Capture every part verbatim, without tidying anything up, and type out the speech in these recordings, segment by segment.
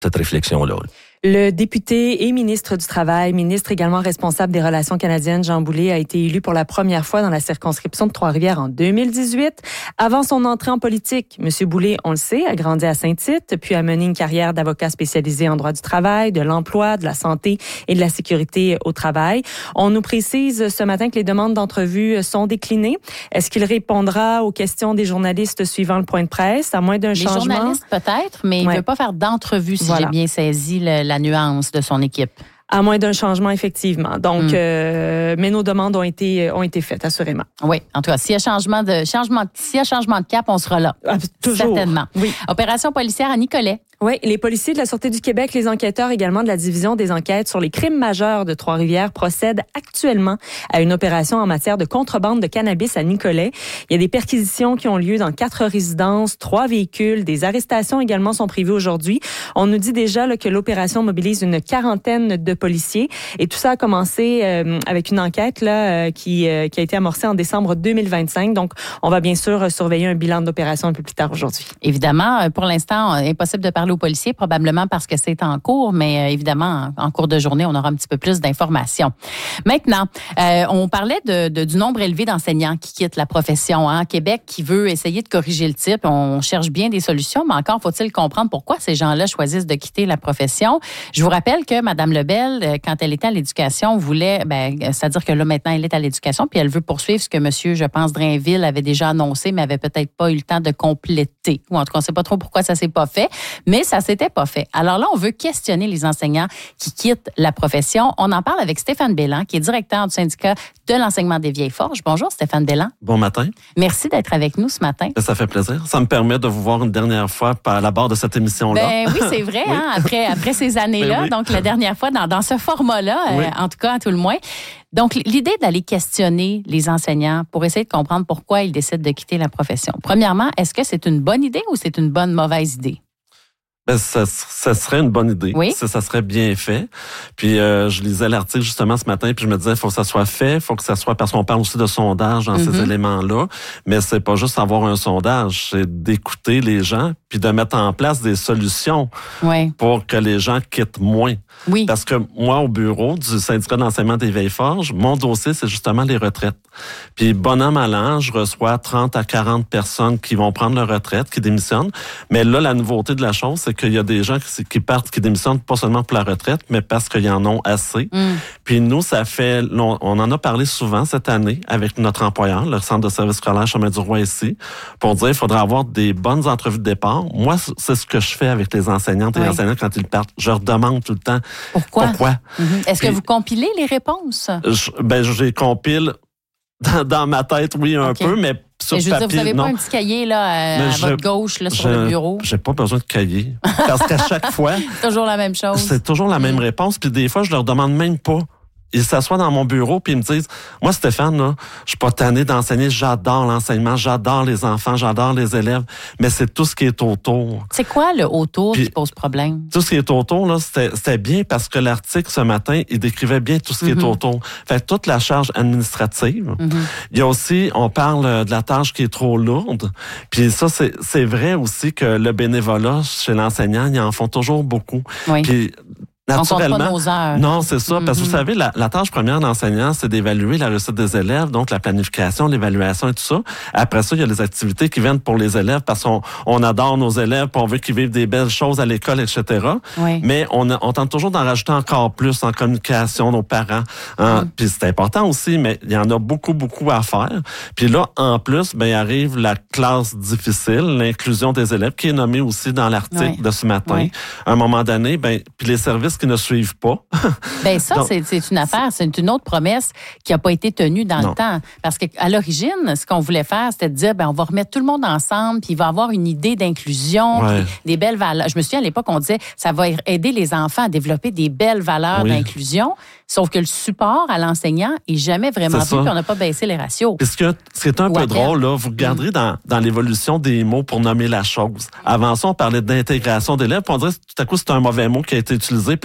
cette réflexion-là. Le député et ministre du Travail, ministre également responsable des Relations canadiennes, Jean Boulet, a été élu pour la première fois dans la circonscription de Trois-Rivières en deux mille dix-huit. Avant son entrée en politique, M. Boulet, on le sait, a grandi à Saint-Tite, puis a mené une carrière d'avocat spécialisé en droit du travail, de l'emploi, de la santé et de la sécurité au travail. On nous précise ce matin que les demandes d'entrevue sont déclinées. Est-ce qu'il répondra aux questions des journalistes suivant le point de presse, à moins d'un les changement? Les journalistes peut-être, mais ouais. il ne veut pas faire d'entrevue, si voilà. j'ai bien saisi le, la nuance de son équipe. À moins d'un changement, effectivement. Donc, mm. euh, mais nos demandes ont été ont été faites, assurément. Oui, en tout cas, s'il y a changement de changement, s'il y a changement de cap, on sera là. Ah, toujours. Certainement. Oui. Opération policière à Nicolet. Oui, les policiers de la Sûreté du Québec, les enquêteurs également de la Division des enquêtes sur les crimes majeurs de Trois-Rivières procèdent actuellement à une opération en matière de contrebande de cannabis à Nicolet. Il y a des perquisitions qui ont lieu dans quatre résidences, trois véhicules, des arrestations également sont prévues aujourd'hui. On nous dit déjà là, que l'opération mobilise une quarantaine de policiers et tout ça a commencé euh, avec une enquête là euh, qui, euh, qui a été amorcée en décembre deux mille vingt-cinq. Donc, on va bien sûr surveiller un bilan d'opération un peu plus tard aujourd'hui. Évidemment, pour l'instant, impossible de parler aux policiers, probablement parce que c'est en cours, mais euh, évidemment, en, en cours de journée, on aura un petit peu plus d'informations. Maintenant, euh, on parlait de, de, du nombre élevé d'enseignants qui quittent la profession. Hein. Québec qui veut essayer de corriger le tir, on cherche bien des solutions, mais encore faut-il comprendre pourquoi ces gens-là choisissent de quitter la profession. Je vous rappelle que Mme Lebel, quand elle était à l'éducation, voulait, ben, c'est-à-dire que là, maintenant, elle est à l'éducation, puis elle veut poursuivre ce que monsieur, je pense, Drainville avait déjà annoncé, mais avait peut-être pas eu le temps de compléter. Ou en tout cas, on ne sait pas trop pourquoi ça s'est pas fait, mais ça s'était pas fait. Alors là, on veut questionner les enseignants qui quittent la profession. On en parle avec Stéphane Bélan, qui est directeur du syndicat de l'enseignement des Vieilles Forges. Bonjour, Stéphane Bélan. Bon matin. Merci d'être avec nous ce matin. Ça fait plaisir. Ça me permet de vous voir une dernière fois à la barre de cette émission-là. Ben oui, c'est vrai, oui. Hein, après, après ces années-là, oui. donc la dernière fois dans, dans ce format-là, oui. euh, en tout cas, à tout le moins. Donc, l'idée d'aller questionner les enseignants pour essayer de comprendre pourquoi ils décident de quitter la profession. Premièrement, est-ce que c'est une bonne idée ou c'est une bonne mauvaise idée? Ben, ça, ça serait une bonne idée. Oui. Ça, ça serait bien fait. Puis euh, je lisais l'article justement ce matin, puis je me disais, il faut que ça soit fait, il faut que ça soit, parce qu'on parle aussi de sondage dans mm-hmm. ces éléments-là, mais c'est pas juste avoir un sondage, c'est d'écouter les gens, puis de mettre en place des solutions oui. pour que les gens quittent moins. Oui. Parce que moi, au bureau du syndicat d'enseignement des Vieilles Forges, mon dossier, c'est justement les retraites. Puis bon an, mal an, je reçois trente à quarante personnes qui vont prendre leur retraite, qui démissionnent. Mais là, la nouveauté de la chose, c'est qu'il y a des gens qui, qui partent, qui démissionnent pas seulement pour la retraite, mais parce qu'ils en ont assez. Mm. Puis nous, ça fait, on, on en a parlé souvent cette année avec notre employeur, le Centre de services scolaires Chemin-du-Roi ici, pour dire qu'il faudrait avoir des bonnes entrevues de départ. Moi, c'est ce que je fais avec les enseignantes et oui. les enseignants quand ils partent. Je leur demande tout le temps pourquoi. pourquoi. Mm-hmm. Est-ce Puis, que vous compilez les réponses? Je, ben, je les compile dans, dans ma tête, oui, un okay. peu, mais sur mais je veux papier, dire, vous n'avez non. pas un petit cahier là, à, à votre gauche là, sur je, le bureau? J'ai pas besoin de cahier. Parce qu'à chaque fois... c'est toujours la même chose. C'est toujours la mmh. même réponse. Puis des fois, je leur demande même pas. Ils s'assoient dans mon bureau puis ils me disent, moi Stéphane, là, je suis pas tanné d'enseigner, j'adore l'enseignement, j'adore les enfants, j'adore les élèves, mais c'est tout ce qui est autour. C'est quoi le autour puis, qui pose problème? Tout ce qui est autour, là, c'était, c'était bien parce que l'article ce matin, il décrivait bien tout ce qui mm-hmm. est autour. Fait que toute la charge administrative. Mm-hmm. Il y a aussi, on parle de la tâche qui est trop lourde. Puis ça, c'est, c'est vrai aussi que le bénévolat chez l'enseignant, ils en font toujours beaucoup. Oui. Puis, naturellement, on compte pas nos heures. Non, c'est ça. Mm-hmm. Parce que vous savez, la, la tâche première d'enseignant, c'est d'évaluer la réussite des élèves, donc la planification, l'évaluation et tout ça. Après ça, il y a les activités qui viennent pour les élèves parce qu'on on adore nos élèves, puis on veut qu'ils vivent des belles choses à l'école, et cetera. Oui. Mais on, a, on tente toujours d'en rajouter encore plus en communication, nos parents. Hein. Mm-hmm. Puis c'est important aussi, mais il y en a beaucoup, beaucoup à faire. Puis là, en plus, ben, il arrive la classe difficile, l'inclusion des élèves, qui est nommée aussi dans l'article oui. de ce matin. Oui. À un moment donné, ben, puis les services qui ne suivent pas. Ben ça, Donc, c'est, c'est une affaire, c'est une autre promesse qui n'a pas été tenue dans non. le temps. Parce qu'à l'origine, ce qu'on voulait faire, c'était de dire, ben on va remettre tout le monde ensemble, puis il va y avoir une idée d'inclusion, ouais. puis des belles valeurs. Je me souviens, à l'époque, on disait, ça va aider les enfants à développer des belles valeurs oui. d'inclusion. Sauf que le support à l'enseignant est jamais vraiment vu, puis on n'a pas baissé les ratios. Parce que c'est un Ou peu drôle, là, vous regarderez mmh. dans, dans l'évolution des mots pour nommer la chose. Avant ça, on parlait d'intégration d'élèves, puis on dirait que tout à coup, c'est un mauvais mot qui a été utilisé pour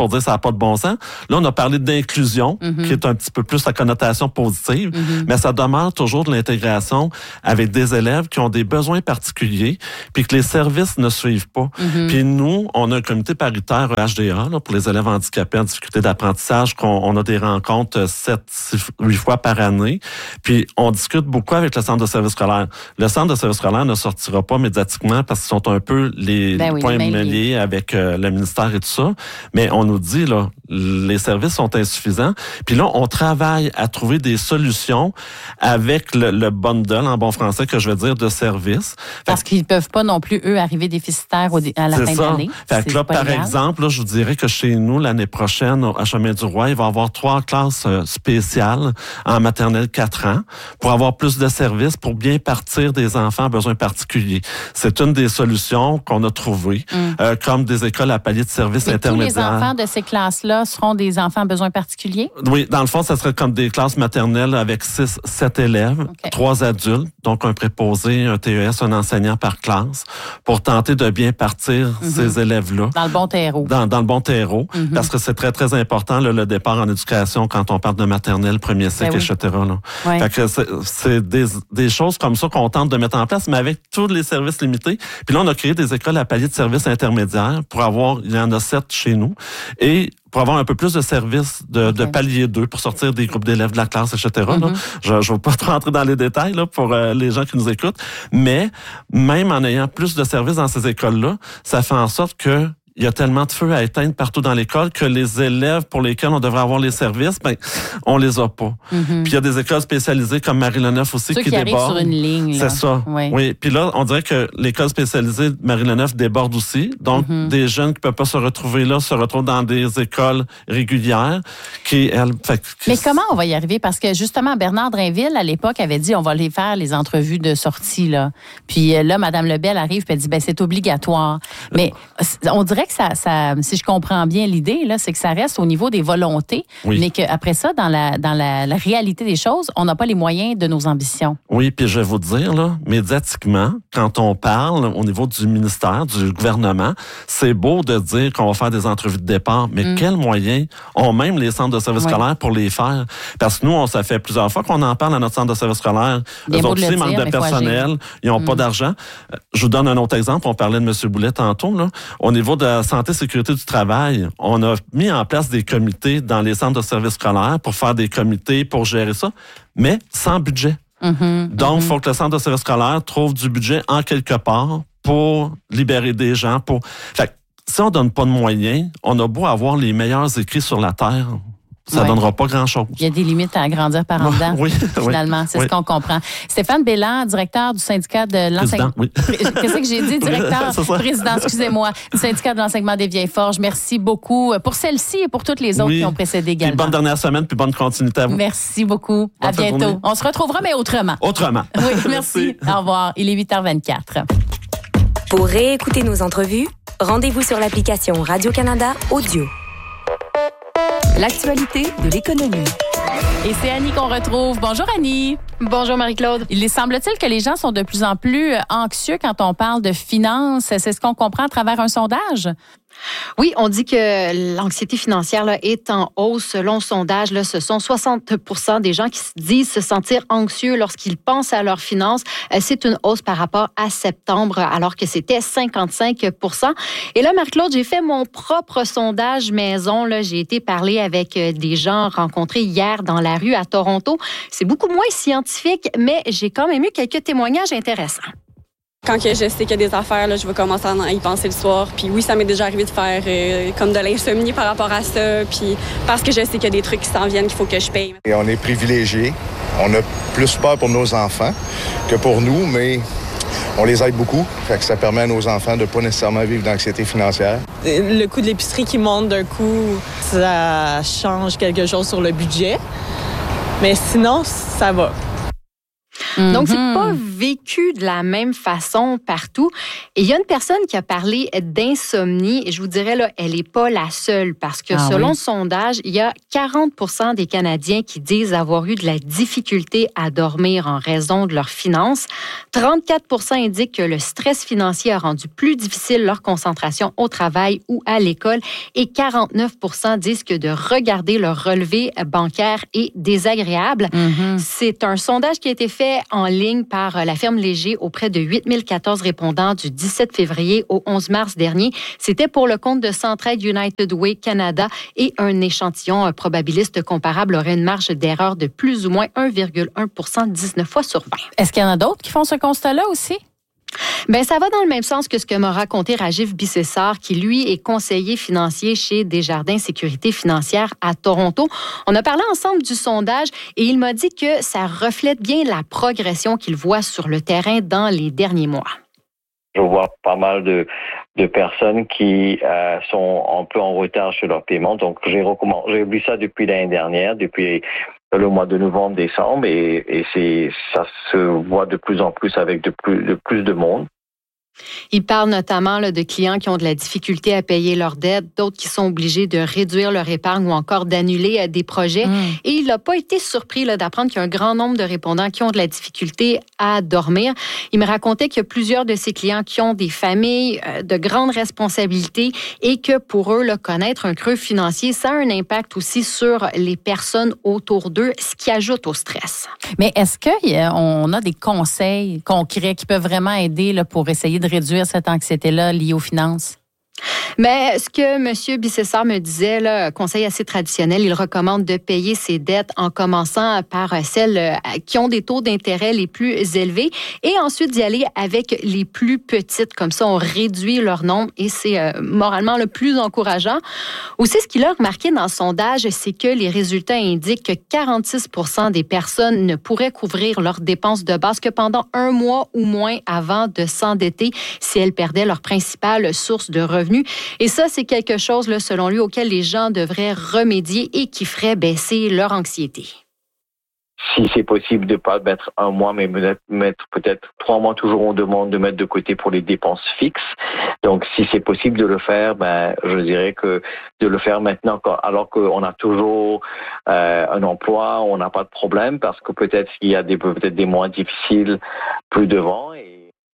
pour dire ça n'a pas de bon sens. Là, on a parlé d'inclusion, mm-hmm. qui est un petit peu plus la connotation positive, mm-hmm. mais ça demeure toujours de l'intégration avec des élèves qui ont des besoins particuliers, puis que les services ne suivent pas. Mm-hmm. Puis nous, on a un comité paritaire H D A là, pour les élèves handicapés en difficulté d'apprentissage, qu'on on a des rencontres sept, huit fois par année, puis on discute beaucoup avec le centre de service scolaire. Le centre de service scolaire ne sortira pas médiatiquement parce qu'ils sont un peu les ben oui, points les mêlés avec euh, le ministère et tout ça, mais on nous dit, là, les services sont insuffisants, puis là, on travaille à trouver des solutions avec le, le bundle, en bon français, que je veux dire, de services. Parce qu'ils peuvent pas non plus, eux, arriver déficitaires au, à la fin ça. de l'année. Fait que là, par légal. exemple, là, je vous dirais que chez nous, l'année prochaine, à Chemin-du-Roi, il va y avoir trois classes spéciales en maternelle quatre ans pour avoir plus de services, pour bien partir des enfants à besoins particuliers. C'est une des solutions qu'on a trouvées, mm. euh, comme des écoles à palier de services Mais intermédiaires. Tous les enfants de ces classes-là seront des enfants à besoins particuliers? Oui, dans le fond, ça serait comme des classes maternelles avec six, sept élèves, trois okay. adultes, donc un préposé, un T E S, un enseignant par classe, pour tenter de bien partir mm-hmm. ces élèves-là. Dans le bon terreau. Dans, dans le bon terreau, mm-hmm. parce que c'est très, très important, là, le départ en éducation quand on parle de maternelle, premier cycle, ben oui. et cetera. Là. Ouais. Fait que c'est, c'est des, des choses comme ça qu'on tente de mettre en place, mais avec tous les services limités. Puis là, on a créé des écoles à palier de services intermédiaires pour avoir, il y en a sept chez nous, et pour avoir un peu plus de services de, okay. de palier deux, pour sortir des groupes d'élèves de la classe, et cetera. Mm-hmm. Là. Je ne veux pas trop rentrer dans les détails là, pour euh, les gens qui nous écoutent, mais même en ayant plus de services dans ces écoles-là, ça fait en sorte que il y a tellement de feux à éteindre partout dans l'école que les élèves pour lesquels on devrait avoir les services, ben on les a pas. Mm-hmm. Puis il y a des écoles spécialisées comme Marie-Leneuve aussi Ceux qui, qui débordent. Sur une ligne, là. C'est ça. Oui. oui. Puis là, on dirait que l'école spécialisée de Marie-Leneuve déborde aussi. Donc, mm-hmm. des jeunes qui peuvent pas se retrouver là se retrouvent dans des écoles régulières qui, elles, fait, qui... Mais comment on va y arriver? Parce que justement, Bernard Drainville, à l'époque, avait dit on va les faire, les entrevues de sortie, là. Puis là, Mme Lebel arrive et elle dit ben c'est obligatoire. Mais on dirait que ça, ça, si je comprends bien l'idée, là, c'est que ça reste au niveau des volontés, oui. mais qu'après ça, dans la dans la, la réalité des choses, on n'a pas les moyens de nos ambitions. Oui, puis je vais vous dire, là, médiatiquement, quand on parle au niveau du ministère, du gouvernement, c'est beau de dire qu'on va faire des entrevues de départ, mais mm. quels moyens ont même les centres de services oui. scolaires pour les faire? Parce que nous, on, ça fait plusieurs fois qu'on en parle à notre centre de services scolaires. Eux autres aussi manquent de personnel, ils n'ont mm. pas d'argent. Je vous donne un autre exemple. On parlait de M. Boulet tantôt. Là. Au niveau de la santé et sécurité du travail, on a mis en place des comités dans les centres de services scolaires pour faire des comités pour gérer ça, mais sans budget. Mm-hmm, Donc, il mm-hmm. faut que le centre de services scolaires trouve du budget en quelque part pour libérer des gens. Pour... Fait que, si on ne donne pas de moyens, on a beau avoir les meilleurs écrits sur la terre. Ça ne ouais. donnera pas grand-chose. Il y a des limites à agrandir par en dedans, oui, finalement. Oui, c'est oui. ce qu'on comprend. Stéphane Bélan, directeur du syndicat de l'enseignement... Oui. Qu'est-ce que j'ai dit? Directeur, président, excusez-moi, du syndicat de l'enseignement des Vieilles Forges. Merci beaucoup pour celle-ci et pour toutes les autres oui. qui ont précédé également. Puis bonne dernière semaine, puis bonne continuité à vous. Merci beaucoup. Bonne à bientôt. Journée. On se retrouvera, mais autrement. Autrement. Oui, merci. Au revoir. Il est huit heures vingt-quatre. Pour réécouter nos entrevues, rendez-vous sur l'application Radio-Canada Audio. L'actualité de l'économie. Et c'est Annie qu'on retrouve. Bonjour Annie. Bonjour Marie-Claude. Il semble-t-il que les gens sont de plus en plus anxieux quand on parle de finances. C'est ce qu'on comprend à travers un sondage? Oui, on dit que l'anxiété financière là, est en hausse. Selon le sondage, là, ce sont soixante pour cent des gens qui disent se sentir anxieux lorsqu'ils pensent à leurs finances. C'est une hausse par rapport à septembre, alors que c'était cinquante-cinq pour cent. Et là, Marie-Claude, j'ai fait mon propre sondage maison. Là. J'ai été parler avec des gens rencontrés hier dans la rue à Toronto. C'est beaucoup moins scientifique, mais j'ai quand même eu quelques témoignages intéressants. Quand je sais qu'il y a des affaires, là, je vais commencer à y penser le soir. Puis oui, ça m'est déjà arrivé de faire euh, comme de l'insomnie par rapport à ça. Puis parce que je sais qu'il y a des trucs qui s'en viennent qu'il faut que je paye. Et on est privilégiés. On a plus peur pour nos enfants que pour nous, mais on les aide beaucoup. Fait que ça permet à nos enfants de ne pas nécessairement vivre d'anxiété financière. Le coût de l'épicerie qui monte d'un coup, ça change quelque chose sur le budget. Mais sinon, ça va. Mm-hmm. Donc, c'est pas vécu de la même façon partout. Et il y a une personne qui a parlé d'insomnie, et je vous dirais, là, elle n'est pas la seule, parce que ah, selon oui. le sondage, il y a quarante pour cent des Canadiens qui disent avoir eu de la difficulté à dormir en raison de leurs finances. trente-quatre pour cent indiquent que le stress financier a rendu plus difficile leur concentration au travail ou à l'école, et quarante-neuf pour cent disent que de regarder leur relevé bancaire est désagréable. Mm-hmm. C'est un sondage qui a été fait en ligne par la firme Léger auprès de huit mille quatorze répondants du dix-sept février au onze mars dernier. C'était pour le compte de Centraide United Way Canada, et un échantillon probabiliste comparable aurait une marge d'erreur de plus ou moins un virgule un pour cent dix-neuf fois sur vingt. Est-ce qu'il y en a d'autres qui font ce constat-là aussi? Ben, ça va dans le même sens que ce que m'a raconté Rajiv Bissessar, qui, lui, est conseiller financier chez Desjardins Sécurité Financière à Toronto. On a parlé ensemble du sondage et il m'a dit que ça reflète bien la progression qu'il voit sur le terrain dans les derniers mois. Je vois pas mal de, de personnes qui euh, sont un peu en retard sur leur paiement. Donc, j'ai recommandé, j'ai vu ça depuis l'année dernière, depuis le mois de novembre, décembre, et, et c'est, ça se voit de plus en plus avec de plus de, plus de monde. Il parle notamment là, de clients qui ont de la difficulté à payer leurs dettes, d'autres qui sont obligés de réduire leur épargne ou encore d'annuler euh, des projets. Mmh. Et il n'a pas été surpris là, d'apprendre qu'il y a un grand nombre de répondants qui ont de la difficulté à dormir. Il me racontait qu'il y a plusieurs de ses clients qui ont des familles, euh, de grandes responsabilités, et que pour eux, là, connaître un creux financier, ça a un impact aussi sur les personnes autour d'eux, ce qui ajoute au stress. Mais est-ce qu'on a des conseils concrets qui peuvent vraiment aider là, pour essayer de réduire cette anxiété-là liée aux finances? Mais ce que M. Bissessar me disait, là, conseil assez traditionnel, il recommande de payer ses dettes en commençant par celles qui ont des taux d'intérêt les plus élevés et ensuite d'y aller avec les plus petites. Comme ça, on réduit leur nombre et c'est euh, moralement le plus encourageant. Aussi, ce qu'il a remarqué dans le sondage, c'est que les résultats indiquent que quarante-six pour cent des personnes ne pourraient couvrir leurs dépenses de base que pendant un mois ou moins avant de s'endetter si elles perdaient leur principale source de revenus. Et ça, c'est quelque chose, là, selon lui, auquel les gens devraient remédier et qui ferait baisser leur anxiété. Si c'est possible de ne pas mettre un mois, mais mettre peut-être trois mois, toujours on demande de mettre de côté pour les dépenses fixes. Donc, si c'est possible de le faire, ben, je dirais que de le faire maintenant, alors qu'on a toujours euh, un emploi, on n'a pas de problème, parce que peut-être qu'il y a des, peut-être des mois difficiles plus devant. Et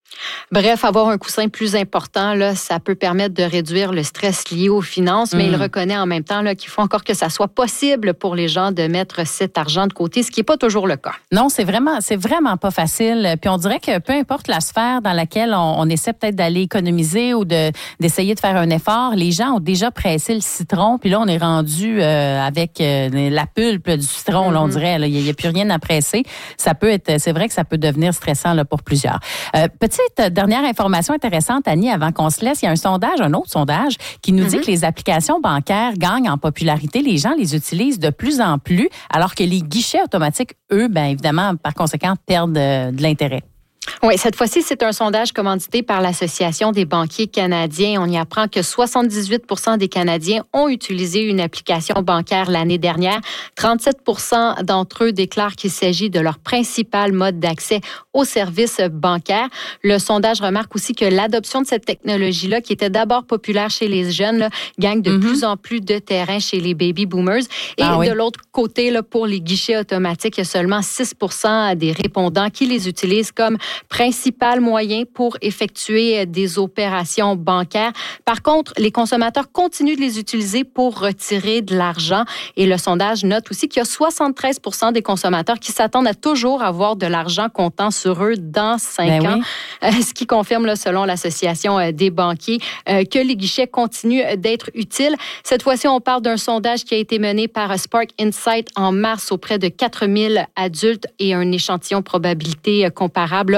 Bref, avoir un coussin plus important, là, ça peut permettre de réduire le stress lié aux finances, mais mmh. il reconnaît en même temps là, qu'il faut encore que ça soit possible pour les gens de mettre cet argent de côté, ce qui n'est pas toujours le cas. Non, c'est vraiment, c'est vraiment pas facile. Puis on dirait que peu importe la sphère dans laquelle on, on essaie peut-être d'aller économiser ou de, d'essayer de faire un effort, les gens ont déjà pressé le citron, puis là, on est rendu euh, avec euh, la pulpe du citron, mmh. là, on dirait. Il n'y a, a plus rien à presser. Ça peut être, c'est vrai que ça peut devenir stressant là, pour plusieurs. Euh, petite dernière information intéressante, Annie, avant qu'on se laisse, il y a un sondage, un autre sondage, qui nous mm-hmm. dit que les applications bancaires gagnent en popularité. Les gens les utilisent de plus en plus, alors que les guichets automatiques, eux, bien évidemment, par conséquent, perdent de, de l'intérêt. Oui, cette fois-ci, c'est un sondage commandité par l'Association des banquiers canadiens. On y apprend que soixante-dix-huit pour cent des Canadiens ont utilisé une application bancaire l'année dernière. trente-sept pour cent d'entre eux déclarent qu'il s'agit de leur principal mode d'accès aux services bancaires. Le sondage remarque aussi que l'adoption de cette technologie-là, qui était d'abord populaire chez les jeunes, là, gagne de mm-hmm. plus en plus de terrain chez les baby boomers. Et ah, oui. de l'autre côté, là, pour les guichets automatiques, il y a seulement six pour cent des répondants qui les utilisent comme principal moyen pour effectuer des opérations bancaires. Par contre, les consommateurs continuent de les utiliser pour retirer de l'argent. Et le sondage note aussi qu'il y a soixante-treize pour cent des consommateurs qui s'attendent à toujours avoir de l'argent comptant sur eux dans cinq ben ans. Oui. Ce qui confirme, là, selon l'Association des banquiers, que les guichets continuent d'être utiles. Cette fois-ci, on parle d'un sondage qui a été mené par Spark Insight en mars auprès de quatre mille adultes et un échantillon probabilité comparable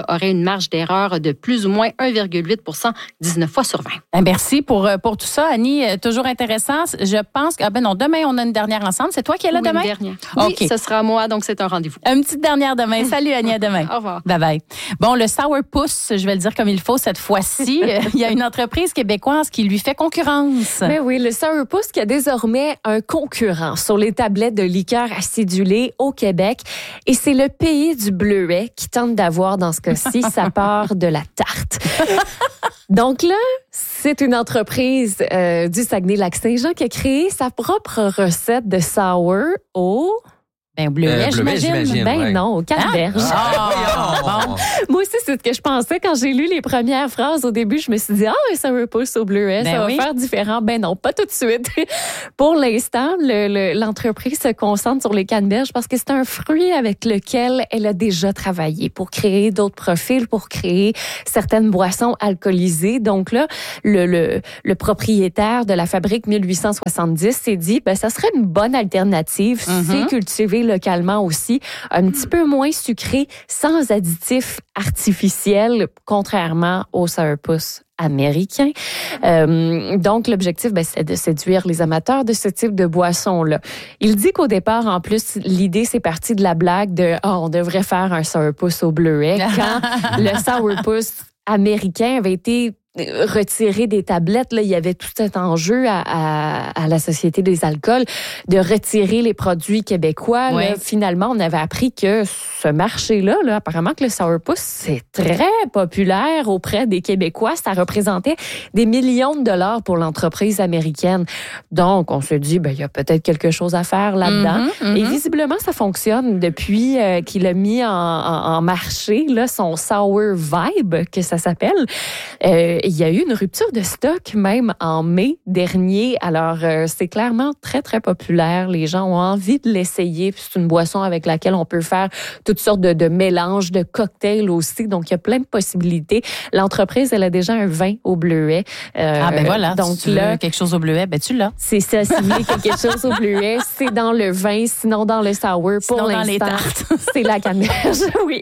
là, aurait une marge d'erreur de plus ou moins un virgule huit pour cent, dix-neuf fois sur vingt. Merci pour, pour tout ça, Annie. Toujours intéressant. Je pense que, ah ben non, demain, on a une dernière ensemble. C'est toi qui es là oui, demain? Une dernière. Oui, okay. Ce sera moi, donc c'est un rendez-vous. Une petite dernière demain. Salut, Annie, à demain. Au revoir. Bye bye. Bon, le sourpuss, je vais le dire comme il faut cette fois-ci. Il y a une entreprise québécoise qui lui fait concurrence. Mais oui, le sourpuss qui a désormais un concurrent sur les tablettes de liqueurs acidulées au Québec. Et c'est le pays du bleuet qui tente d'avoir, dans ce cas-ci, sa part de la tarte. Donc là, c'est une entreprise euh, du Saguenay-Lac-Saint-Jean qui a créé sa propre recette de sour au... Ben, bleuet, euh, bleuet j'imagine. j'imagine. Ben ouais. non, au canneberge. Ah, ah, bon. Moi aussi, c'est ce que je pensais quand j'ai lu les premières phrases. Au début, je me suis dit, ah, ça repousse au bleuet, ben ça oui. va faire différent. Ben non, pas tout de suite. Pour l'instant, le, le, l'entreprise se concentre sur les canneberges parce que c'est un fruit avec lequel elle a déjà travaillé pour créer d'autres profils, pour créer certaines boissons alcoolisées. Donc là, le, le, le propriétaire de la fabrique mille huit cent soixante-dix s'est dit, ben ça serait une bonne alternative. Mm-hmm. C'est cultivé localement aussi, un petit peu moins sucré, sans additifs artificiels, contrairement au sourpuss américain. Euh, donc, l'objectif, ben, c'est de séduire les amateurs de ce type de boisson-là. Il dit qu'au départ, en plus, l'idée, c'est parti de la blague de oh, on devrait faire un sourpuss au bleuet, quand le sourpuss américain avait été retirer des tablettes. Là, il y avait tout cet enjeu à, à, à la Société des alcools de retirer les produits québécois. Oui. Là, finalement, on avait appris que ce marché-là, là, apparemment que le sourpuss, c'est très populaire auprès des Québécois. Ça représentait des millions de dollars pour l'entreprise américaine. Donc, on se dit, ben, il y a peut-être quelque chose à faire là-dedans. Mm-hmm, mm-hmm. Et visiblement, ça fonctionne depuis euh, qu'il a mis en, en, en marché là, son Sour Vibe, que ça s'appelle. Euh, Il y a eu une rupture de stock même en mai dernier. Alors, euh, c'est clairement très, très populaire. Les gens ont envie de l'essayer. Puis c'est une boisson avec laquelle on peut faire toutes sortes de, de mélanges, de cocktails aussi. Donc, il y a plein de possibilités. L'entreprise, elle a déjà un vin au bleuet. Euh, ah, ben voilà. Donc, si tu là, veux quelque chose au bleuet, ben tu l'as. c'est ça. S'il y a quelque chose au bleuet, c'est dans le vin, sinon dans le sour. Pour Sinon, l'instant, dans les tartes. c'est la canneberge, oui.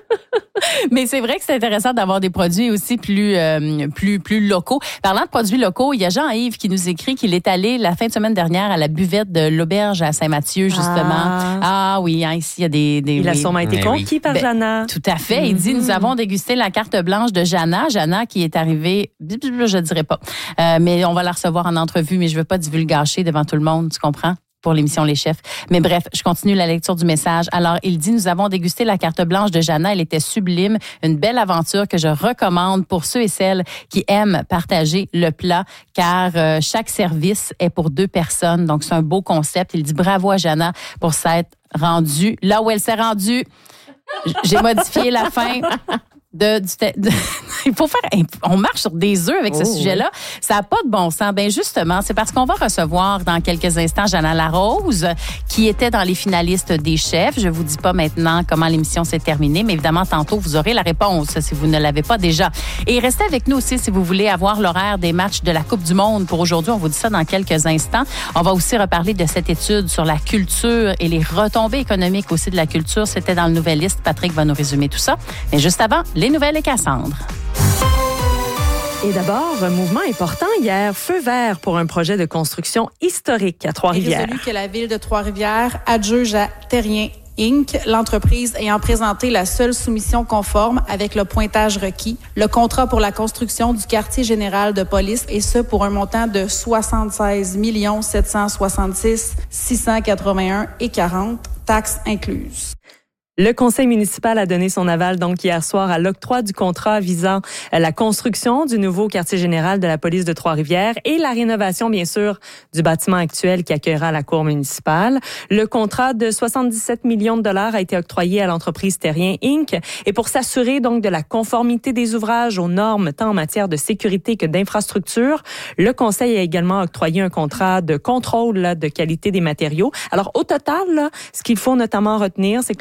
Mais c'est vrai que c'est intéressant d'avoir des produits aussi plus euh, plus plus locaux. Parlant de produits locaux, il y a Jean-Yves qui nous écrit qu'il est allé la fin de semaine dernière à la buvette de l'auberge à Saint-Mathieu, justement. Ah, ah oui, hein, ici il y a des... des Il oui. a sûrement été Mais conquis oui. par Ben, Jana. Tout à fait. Il dit, Mm-hmm. nous avons dégusté la carte blanche de Jana. Jana qui est arrivée, je ne dirais pas, euh, mais on va la recevoir en entrevue, mais je ne veux pas divulgacher devant tout le monde, tu comprends? Pour l'émission Les Chefs. Mais bref, je continue la lecture du message. Alors, il dit, nous avons dégusté la carte blanche de Jana. Elle était sublime. Une belle aventure que je recommande pour ceux et celles qui aiment partager le plat, car euh, chaque service est pour deux personnes. Donc, c'est un beau concept. Il dit bravo à Jana pour s'être rendue là où elle s'est rendue. J'ai modifié la fin. De, du, de, il faut faire, on marche sur des œufs avec ce oh, sujet-là. Oui. Ça n'a pas de bon sens. Ben justement, c'est parce qu'on va recevoir dans quelques instants Jana Larose, qui était dans les finalistes des chefs. Je vous dis pas maintenant comment l'émission s'est terminée, mais évidemment, tantôt, vous aurez la réponse si vous ne l'avez pas déjà. Et restez avec nous aussi si vous voulez avoir l'horaire des matchs de la Coupe du Monde pour aujourd'hui. On vous dit ça dans quelques instants. On va aussi reparler de cette étude sur la culture et les retombées économiques aussi de la culture. C'était dans le Nouvelliste. Patrick va nous résumer tout ça. Mais juste avant, les nouvelles et Cassandre. Et d'abord, un mouvement important hier, feu vert pour un projet de construction historique à Trois-Rivières. Il est résolu que la Ville de Trois-Rivières adjuge à Terrien Incorporé, l'entreprise ayant présenté la seule soumission conforme avec le pointage requis, le contrat pour la construction du quartier général de police, et ce pour un montant de soixante-seize millions sept cent soixante-six mille six cent quatre-vingt-un et quarante, taxes incluses. Le conseil municipal a donné son aval donc hier soir à l'octroi du contrat visant la construction du nouveau quartier général de la police de Trois-Rivières et la rénovation, bien sûr, du bâtiment actuel qui accueillera la cour municipale. Le contrat de soixante-dix-sept millions de dollars a été octroyé à l'entreprise Terrien Incorporé. Et pour s'assurer donc de la conformité des ouvrages aux normes tant en matière de sécurité que d'infrastructure, le conseil a également octroyé un contrat de contrôle là, de qualité des matériaux. Alors au total, là, ce qu'il faut notamment retenir, c'est que le règlement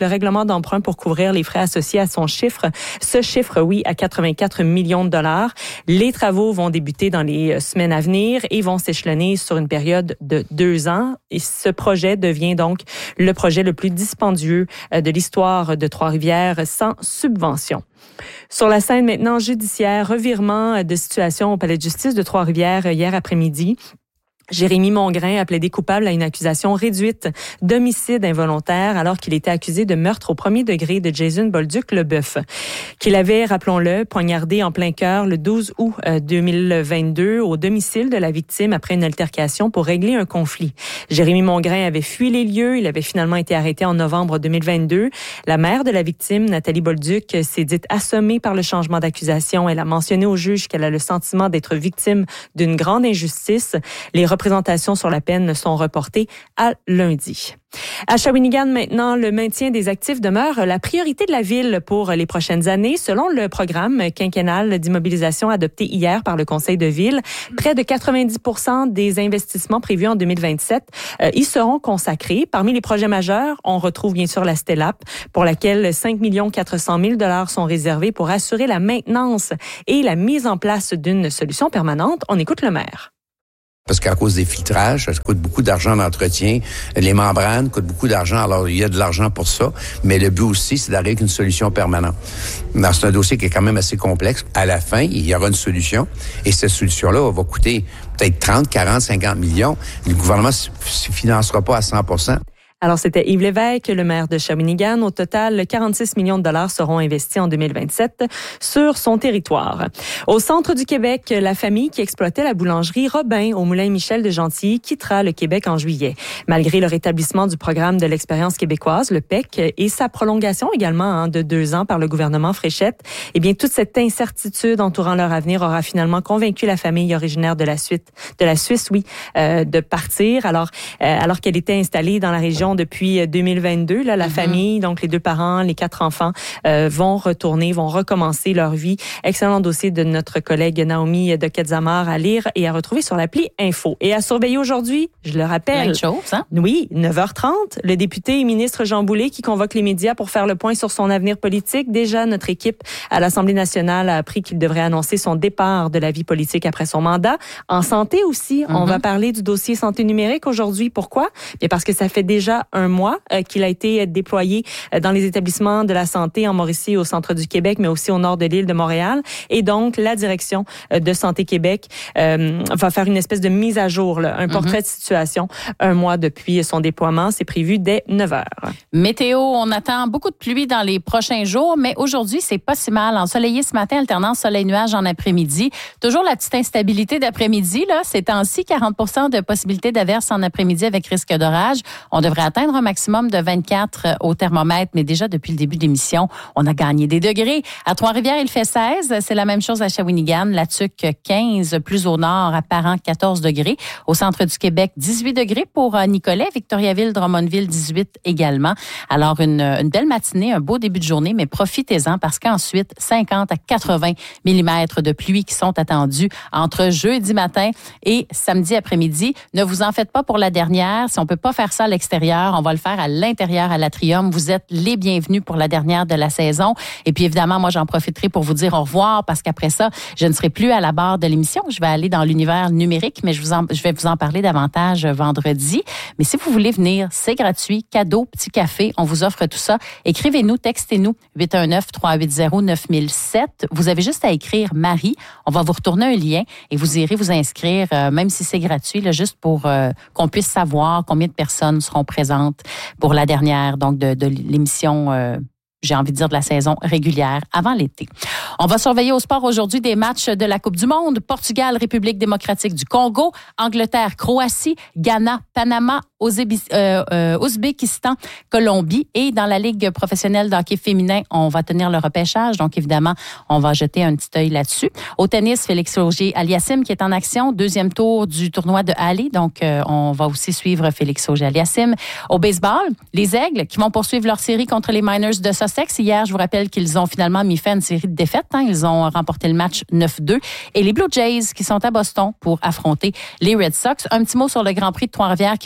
montants d'emprunt pour couvrir les frais associés à son chiffre. Ce chiffre, oui, à quatre-vingt-quatre millions de dollars. Les travaux vont débuter dans les semaines à venir et vont s'échelonner sur une période de deux ans. Et ce projet devient donc le projet le plus dispendieux de l'histoire de Trois-Rivières sans subvention. Sur la scène maintenant judiciaire, revirement de situation au palais de justice de Trois-Rivières hier après-midi. Jérémy Mongrain a plaidé coupable à une accusation réduite d'homicide involontaire alors qu'il était accusé de meurtre au premier degré de Jason Bolduc-Leboeuf, qu'il avait, rappelons-le, poignardé en plein cœur le douze août deux mille vingt-deux au domicile de la victime après une altercation pour régler un conflit. Jérémy Mongrain avait fui les lieux. Il avait finalement été arrêté en novembre deux mille vingt-deux. La mère de la victime, Nathalie Bolduc, s'est dite assommée par le changement d'accusation. Elle a mentionné au juge qu'elle a le sentiment d'être victime d'une grande injustice. Les représentations sur la peine sont reportées à lundi. À Shawinigan, maintenant, le maintien des actifs demeure la priorité de la ville pour les prochaines années. Selon le programme quinquennal d'immobilisation adopté hier par le Conseil de ville, près de quatre-vingt-dix pour cent des investissements prévus en deux mille vingt-sept euh, y seront consacrés. Parmi les projets majeurs, on retrouve bien sûr la Stellap, pour laquelle cinq millions quatre cent mille dollars sont réservés pour assurer la maintenance et la mise en place d'une solution permanente. On écoute le maire. Parce qu'à cause des filtrages, ça coûte beaucoup d'argent d'entretien. Les membranes coûtent beaucoup d'argent. Alors, il y a de l'argent pour ça. Mais le but aussi, c'est d'arriver avec une solution permanente. Alors, c'est un dossier qui est quand même assez complexe. À la fin, il y aura une solution. Et cette solution-là va coûter peut-être trente, quarante, cinquante millions. Le gouvernement ne financera pas à cent pour cent. Alors, c'était Yves Lévesque, le maire de Shawinigan. Au total, quarante-six millions de dollars seront investis en deux mille vingt-sept sur son territoire. Au centre du Québec, la famille qui exploitait la boulangerie Robin au Moulin Michel de Gentilly quittera le Québec en juillet. Malgré le rétablissement du programme de l'expérience québécoise, le P E C, et sa prolongation également hein, de deux ans par le gouvernement Fréchette, eh bien, toute cette incertitude entourant leur avenir aura finalement convaincu la famille originaire de la Suisse, de la Suisse, oui, euh, de partir. Alors, euh, alors qu'elle était installée dans la région depuis deux mille vingt-deux. Là, la mm-hmm. famille, donc les deux parents, les quatre enfants, euh, vont retourner, vont recommencer leur vie. Excellent dossier de notre collègue Naomi de Quetzamar à lire et à retrouver sur l'appli Info. Et à surveiller aujourd'hui, je le rappelle. Plein de choses, hein? Oui, neuf heures trente, le député et ministre Jean Boulet qui convoque les médias pour faire le point sur son avenir politique. Déjà, notre équipe à l'Assemblée nationale a appris qu'il devrait annoncer son départ de la vie politique après son mandat. En santé aussi, mm-hmm. on va parler du dossier santé numérique aujourd'hui. Pourquoi? Bien parce que ça fait déjà un mois euh, qu'il a été déployé euh, dans les établissements de la santé en Mauricie, au centre du Québec, mais aussi au nord de l'île de Montréal. Et donc, la direction euh, de Santé Québec euh, va faire une espèce de mise à jour, là, un portrait mm-hmm. de situation un mois depuis son déploiement. C'est prévu dès neuf heures. Météo, on attend beaucoup de pluie dans les prochains jours, mais aujourd'hui, c'est pas si mal. Ensoleillé ce matin, alternance soleil-nuage en après-midi. Toujours la petite instabilité d'après-midi, là. Ces temps-ci, quarante pour cent de possibilité d'averse en après-midi avec risque d'orage. On devrait atteindre un maximum de vingt-quatre au thermomètre, mais déjà depuis le début de l'émission, on a gagné des degrés. À Trois-Rivières, il fait seize. C'est la même chose à Shawinigan. La Tuque, quinze. Plus au nord, à Parent, quatorze degrés. Au centre du Québec, dix-huit degrés pour Nicolet. Victoriaville, Drummondville, dix-huit également. Alors, une, une belle matinée, un beau début de journée, mais profitez-en parce qu'ensuite, cinquante à quatre-vingts millimètres de pluie qui sont attendus entre jeudi matin et samedi après-midi. Ne vous en faites pas pour la dernière. Si on peut pas faire ça à l'extérieur, on va le faire à l'intérieur à l'Atrium. Vous êtes les bienvenus pour la dernière de la saison. Et puis évidemment, moi, j'en profiterai pour vous dire au revoir parce qu'après ça, je ne serai plus à la barre de l'émission. Je vais aller dans l'univers numérique, mais je, vous en, je vais vous en parler davantage vendredi. Mais si vous voulez venir, c'est gratuit. Cadeau, petit café, on vous offre tout ça. Écrivez-nous, textez-nous huit un neuf, trois huit zéro, neuf mille sept. Vous avez juste à écrire Marie. On va vous retourner un lien et vous irez vous inscrire, euh, même si c'est gratuit, là, juste pour euh, qu'on puisse savoir combien de personnes seront présentes pour la dernière donc de, de l'émission euh, j'ai envie de dire de la saison régulière avant l'été. On va surveiller au sport aujourd'hui des matchs de la Coupe du Monde. Portugal, République démocratique du Congo, Angleterre, Croatie, Ghana, Panama, Ouzébi, euh, euh, Ouzbékistan, Colombie. Et dans la Ligue professionnelle de hockey féminin, on va tenir le repêchage. Donc, évidemment, on va jeter un petit œil là-dessus. Au tennis, Félix Auger-Aliassime qui est en action. Deuxième tour du tournoi de Halle. Donc, euh, on va aussi suivre Félix Auger-Aliassime. Au baseball, les Aigles qui vont poursuivre leur série contre les Miners de Sussex. Hier, je vous rappelle qu'ils ont finalement mis fin à une série de défaites. Hein. Ils ont remporté le match neuf deux. Et les Blue Jays qui sont à Boston pour affronter les Red Sox. Un petit mot sur le Grand Prix de Trois-Rivières qui va dévoiler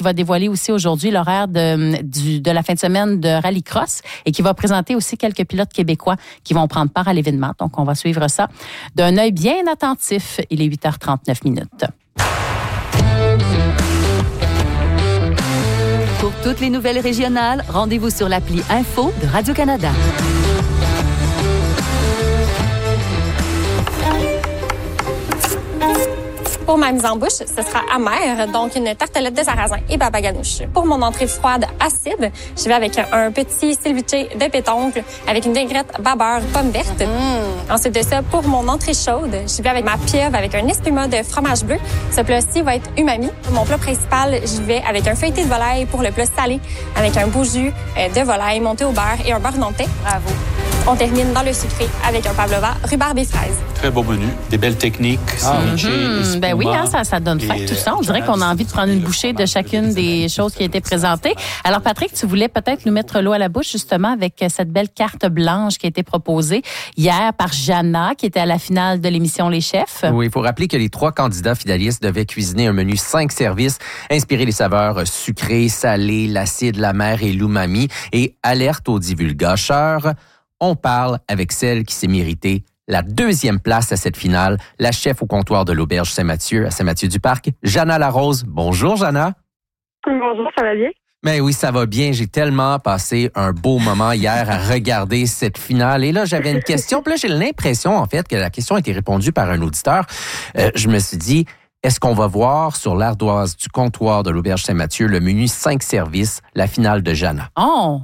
dévoilé aussi aujourd'hui l'horaire de, du, de la fin de semaine de Rallycross et qui va présenter aussi quelques pilotes québécois qui vont prendre part à l'événement. Donc, on va suivre ça d'un œil bien attentif. Il est huit heures trente-neuf minutes. Pour toutes les nouvelles régionales, rendez-vous sur l'appli Info de Radio-Canada. Pour ma mise en bouche, ce sera amère, donc une tartelette de sarrasin et baba ganoush. Pour mon entrée froide acide, je vais avec un petit ceviche de pétoncle avec une vinaigrette babeur pomme verte. Mmh. Ensuite de ça, pour mon entrée chaude, je vais avec ma pieuvre avec un espuma de fromage bleu. Ce plat-ci va être umami. Pour mon plat principal, je vais avec un feuilleté de volaille pour le plat salé avec un beau jus de volaille monté au beurre et un beurre nantais. Bravo. On termine dans le sucré avec un pavlova, rhubarbe et fraises. Très beau menu, des belles techniques. Ah, mmh, ben oui, hein, ça, ça donne faim tout ça. On dirait qu'on a envie de prendre une bouchée de chacune des choses qui ont été présentées. Alors Patrick, tu voulais peut-être nous mettre l'eau à la bouche justement avec cette belle carte blanche qui a été proposée hier par Jana, qui était à la finale de l'émission Les Chefs. Oui, il faut rappeler que les trois candidats finalistes devaient cuisiner un menu cinq services, inspirer les saveurs sucrées, salées, l'acide, l'amer et l'umami. Et alerte aux divulgateurs, on parle avec celle qui s'est méritée la deuxième place à cette finale, la chef au comptoir de l'Auberge Saint-Mathieu à Saint-Mathieu-du-Parc, Jana Larose. Bonjour, Jana. Bonjour, ça va bien? Ben oui, ça va bien. J'ai tellement passé un beau moment hier à regarder cette finale. Et là, j'avais une question. Puis là, j'ai l'impression, en fait, que la question a été répondue par un auditeur. Euh, je me suis dit, est-ce qu'on va voir sur l'ardoise du comptoir de l'Auberge Saint-Mathieu le menu cinq services, la finale de Jana? Oh!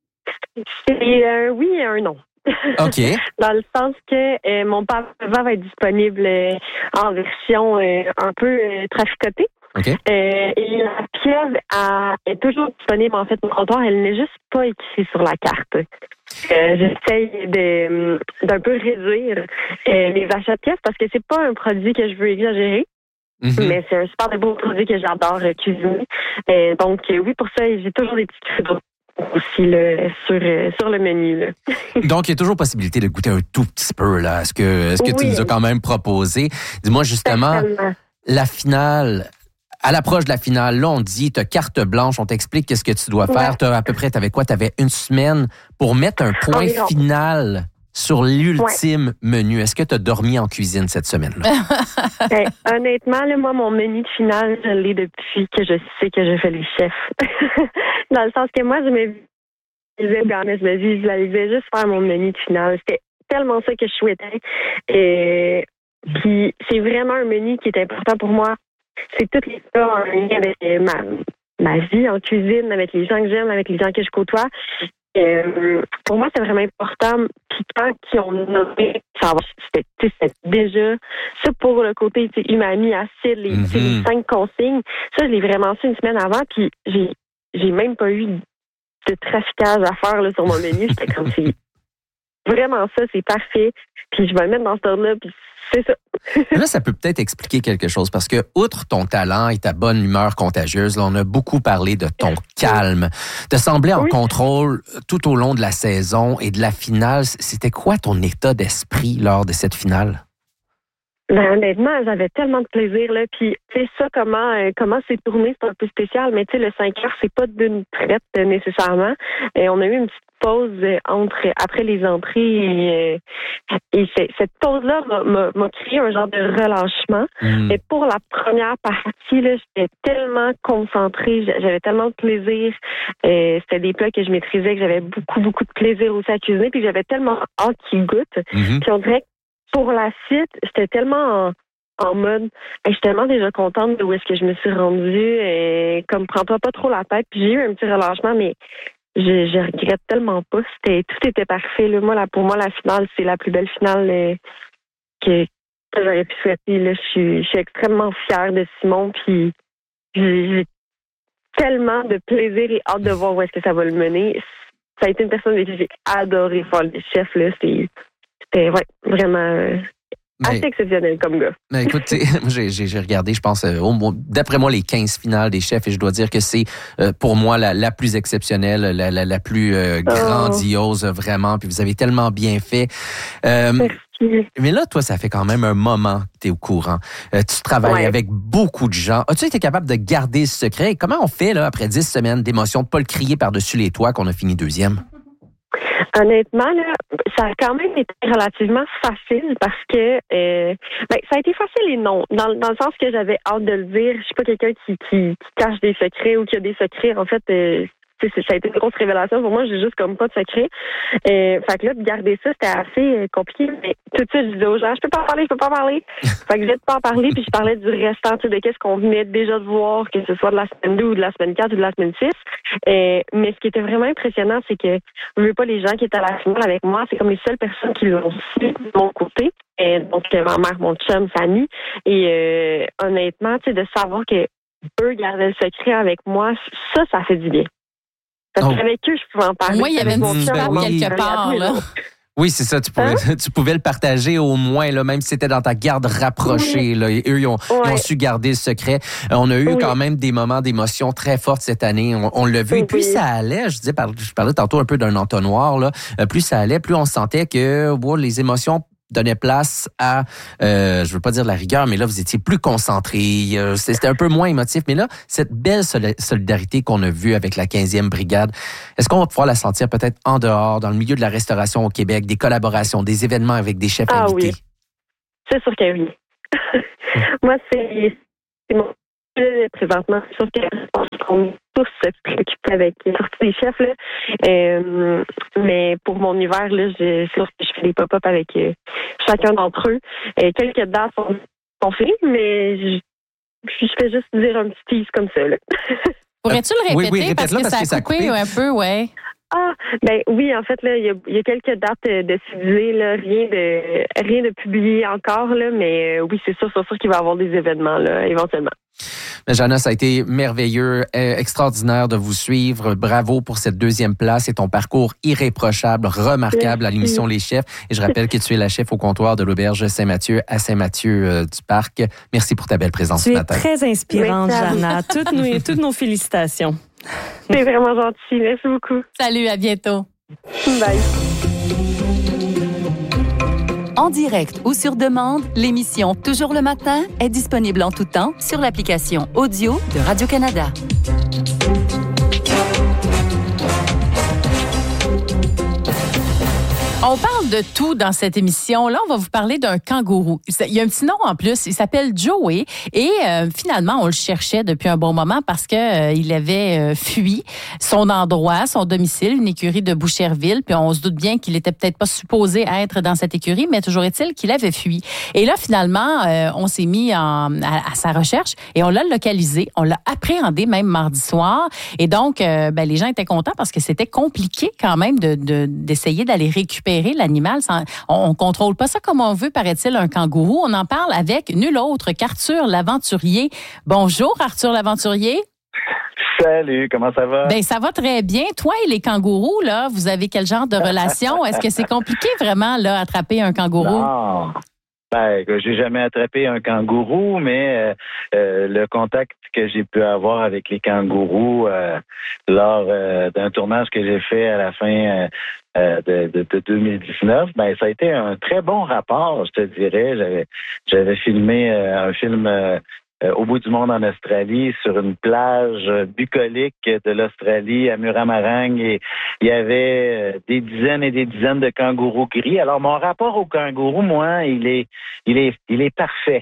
C'est un oui et un non. OK. Dans le sens que euh, mon pavlova va être disponible euh, en version euh, un peu euh, traficotée. OK. Euh, et la pieuvre elle, est toujours disponible en fait au comptoir. Elle n'est juste pas écrite sur la carte. Euh, j'essaye de, d'un peu réduire euh, les achats de pièces parce que c'est pas un produit que je veux exagérer. Mm-hmm. Mais c'est un super beau produit que j'adore euh, cuisiner. Euh, donc euh, oui, pour ça, j'ai toujours des petits créneaux aussi là, sur, euh, sur le menu. Là. Donc, il y a toujours possibilité de goûter un tout petit peu. Là. Est-ce que, est-ce que oui. tu nous as quand même proposé? Dis-moi justement, Certainement. la finale, à l'approche de la finale, là, on dit, tu as carte blanche, on t'explique qu'est-ce que tu dois faire. Ouais. Tu as à peu près, tu avais quoi? Tu avais une semaine pour mettre un point Environ. final sur l'ultime ouais. menu. Est-ce que tu as dormi en cuisine cette semaine-là? ben, honnêtement, là, moi, mon menu de finale, je l'ai depuis que je sais que je fais les chefs. Dans le sens que moi, je me visualisais, je me visualisais juste faire mon menu de finale. C'était tellement ça que je souhaitais. Et puis, c'est vraiment un menu qui est important pour moi. C'est tout les ça en lien avec ma, ma vie en cuisine, avec les gens que j'aime, avec les gens que je côtoie. Euh, pour moi, c'est vraiment important. Puis quand ils ont nommé, c'était, c'était déjà ça pour le côté umami, acide, les, mm-hmm. les cinq consignes. Ça, je l'ai vraiment su une semaine avant. Puis j'ai, j'ai même pas eu de traficage à faire là, sur mon menu. J'étais comme c'est vraiment ça, c'est parfait. Puis je vais le mettre dans ce ordre-là. Puis c'est ça. Là, ça peut peut-être expliquer quelque chose parce que, outre ton talent et ta bonne humeur contagieuse, là, on a beaucoup parlé de ton calme. Te sembler en oui. contrôle tout au long de la saison et de la finale. C'était quoi ton état d'esprit lors de cette finale? Ben, honnêtement, j'avais tellement de plaisir, là. Puis, tu sais, ça, comment, euh, comment c'est tourné, c'est un peu spécial. Mais, tu sais, le cinq heures, c'est pas d'une traite, euh, nécessairement. Et on a eu une petite pause euh, entre, après les entrées. Et, euh, et c'est, cette pause-là m'a, m'a, m'a créé un genre de relâchement. Mmh. Et pour la première partie, là, j'étais tellement concentrée. J'avais tellement de plaisir. Euh, c'était des plats que je maîtrisais, que j'avais beaucoup, beaucoup de plaisir aussi à cuisiner. Puis, j'avais tellement hâte qu'ils goûtent. Mmh. Puis, on dirait que pour la suite, j'étais tellement en, en mode, je suis tellement déjà contente de où est-ce que je me suis rendue, et comme prends-toi pas trop la tête. Puis j'ai eu un petit relâchement, mais je, je regrette tellement pas. C'était, tout était parfait. Là. Moi, là, pour moi, la finale, c'est la plus belle finale euh, que, que j'aurais pu souhaiter. Là. Je, suis, je suis extrêmement fière de Simon, puis j'ai, j'ai tellement de plaisir et hâte de voir où est-ce que ça va le mener. Ça a été une personne que j'ai adoré faire le chef. Là. C'est, C'était ouais, vraiment euh, assez mais, exceptionnel comme gars. Mais écoute, j'ai, j'ai, j'ai regardé, je pense, euh, au, d'après moi, les quinze finales des chefs, et je dois dire que c'est euh, pour moi la, la plus exceptionnelle, la, la, la plus euh, grandiose, oh. vraiment. Puis vous avez tellement bien fait. Euh, Mais là, toi, ça fait quand même un moment que tu es au courant. Euh, tu travailles ouais. avec beaucoup de gens. As-tu été capable de garder ce secret? Comment on fait, là, après dix semaines d'émotion, de ne pas le crier par-dessus les toits qu'on a fini deuxième? Honnêtement, là, ça a quand même été relativement facile parce que euh, ben, ça a été facile et non. Dans, dans le sens que j'avais hâte de le dire. Je suis pas quelqu'un qui, qui, qui cache des secrets ou qui a des secrets. En fait, euh, ça a été une grosse révélation pour moi. J'ai juste comme pas de secret. Euh, fait que là, de garder ça, c'était assez compliqué. Mais tout de suite, je disais aux gens, je peux pas en parler, je peux pas en parler. Fait que je vais pas en parler, puis je parlais du restant, tu sais, de qu'est-ce qu'on venait déjà de voir, que ce soit de la semaine deux ou de la semaine quatre ou de la semaine six. Euh, mais ce qui était vraiment impressionnant, c'est que je veux pas les gens qui étaient à la finale avec moi, c'est comme les seules personnes qui l'ont su de mon côté. Et donc, ma mère, mon chum, Fanny. Et euh, honnêtement, tu sais, de savoir que eux gardaient le secret avec moi, ça, ça fait du bien. Parce oh. qu'avec eux, je pouvais en parler. Moi, il y avait une petite quelque part, là. Oui, c'est ça. Tu pouvais, hein? tu pouvais le partager au moins, là, même si c'était dans ta garde rapprochée. Là, et eux, ils ont, ouais. ils ont su garder le secret. Euh, on a eu oui. quand même des moments d'émotion très fortes cette année. On, on l'a vu. Oui. Et plus ça allait, je disais, je parlais tantôt un peu d'un entonnoir, là. Euh, plus ça allait, plus on sentait que wow, les émotions donnait place à, euh, je veux pas dire de la rigueur, mais là, vous étiez plus concentrés. Euh, c'était un peu moins émotif. Mais là, cette belle solidarité qu'on a vue avec la quinzième brigade, est-ce qu'on va pouvoir la sentir peut-être en dehors, dans le milieu de la restauration au Québec, des collaborations, des événements avec des chefs ah, invités? Oui. C'est sûr que oui. Moi, c'est, c'est mon présentement, c'est sûr que je pense qu'on est tous préoccupés avec les sorties des chefs. Là. Euh, mais pour mon hiver, là, je, c'est sûr que je fais des pop-up avec euh, chacun d'entre eux. Euh, quelques dates sont, sont faites, mais je, je fais juste dire un petit tease comme ça. Là. Pourrais-tu le répéter? Oui, oui, parce que parce ça que a coupé, coupé un peu, ouais. Ah, ben oui, en fait, là, il y a, il y a quelques dates de diffusées, là, rien de rien de publié encore, là, mais euh, oui, c'est sûr, c'est sûr qu'il va y avoir des événements, là, éventuellement. Jana, ça a été merveilleux, extraordinaire de vous suivre. Bravo pour cette deuxième place et ton parcours irréprochable, remarquable Merci. À l'émission Les Chefs. Et je rappelle que tu es la chef au comptoir de l'auberge Saint-Mathieu à Saint-Mathieu euh, du Parc. Merci pour ta belle présence tu ce matin. Tu es très inspirante, Jana. Toutes nos, toutes nos félicitations. C'est vraiment gentil. Merci beaucoup. Salut, à bientôt. Bye. En direct ou sur demande, l'émission Toujours le matin est disponible en tout temps sur l'application audio de Radio-Canada. On parle de tout dans cette émission. Là, on va vous parler d'un kangourou. Il y a un petit nom en plus. Il s'appelle Joey. Et euh, finalement, on le cherchait depuis un bon moment parce que euh, il avait euh, fui son endroit, son domicile, une écurie de Boucherville. Puis on se doute bien qu'il était peut-être pas supposé être dans cette écurie, mais toujours est-il qu'il avait fui. Et là, finalement, euh, on s'est mis en, à, à sa recherche et on l'a localisé. On l'a appréhendé même mardi soir. Et donc, euh, ben, les gens étaient contents parce que c'était compliqué quand même de, de, d'essayer d'aller récupérer l'animal. On ne contrôle pas ça comme on veut, paraît-il, un kangourou. On en parle avec nul autre qu'Arthur Laventurier. Bonjour, Arthur Laventurier. Salut, comment ça va? Ben ça va très bien. Toi et les kangourous, là, vous avez quel genre de relation? Est-ce que c'est compliqué vraiment, là, attraper un kangourou? Non. Ben, j'ai jamais attrapé un kangourou, mais euh, euh, le contact que j'ai pu avoir avec les kangourous euh, lors euh, d'un tournage que j'ai fait à la fin euh, de, de, de deux mille dix-neuf, ben ça a été un très bon rapport, je te dirais. J'avais, j'avais filmé euh, un film euh, Euh, au bout du monde en Australie, sur une plage bucolique de l'Australie, à Muramarang, et il y avait euh, des dizaines et des dizaines de kangourous gris. Alors, mon rapport au kangourou, moi, il est, il est, il est parfait.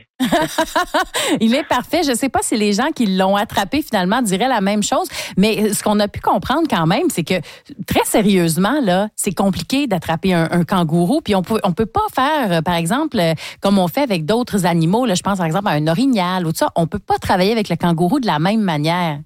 Il est parfait. Je ne sais pas si les gens qui l'ont attrapé, finalement, diraient la même chose, mais ce qu'on a pu comprendre quand même, c'est que, très sérieusement, là, c'est compliqué d'attraper un, un kangourou, puis on peut, on peut pas faire, par exemple, comme on fait avec d'autres animaux, là, je pense, par exemple, à un orignal ou tout ça. On ne peut pas travailler avec le kangourou de la même manière.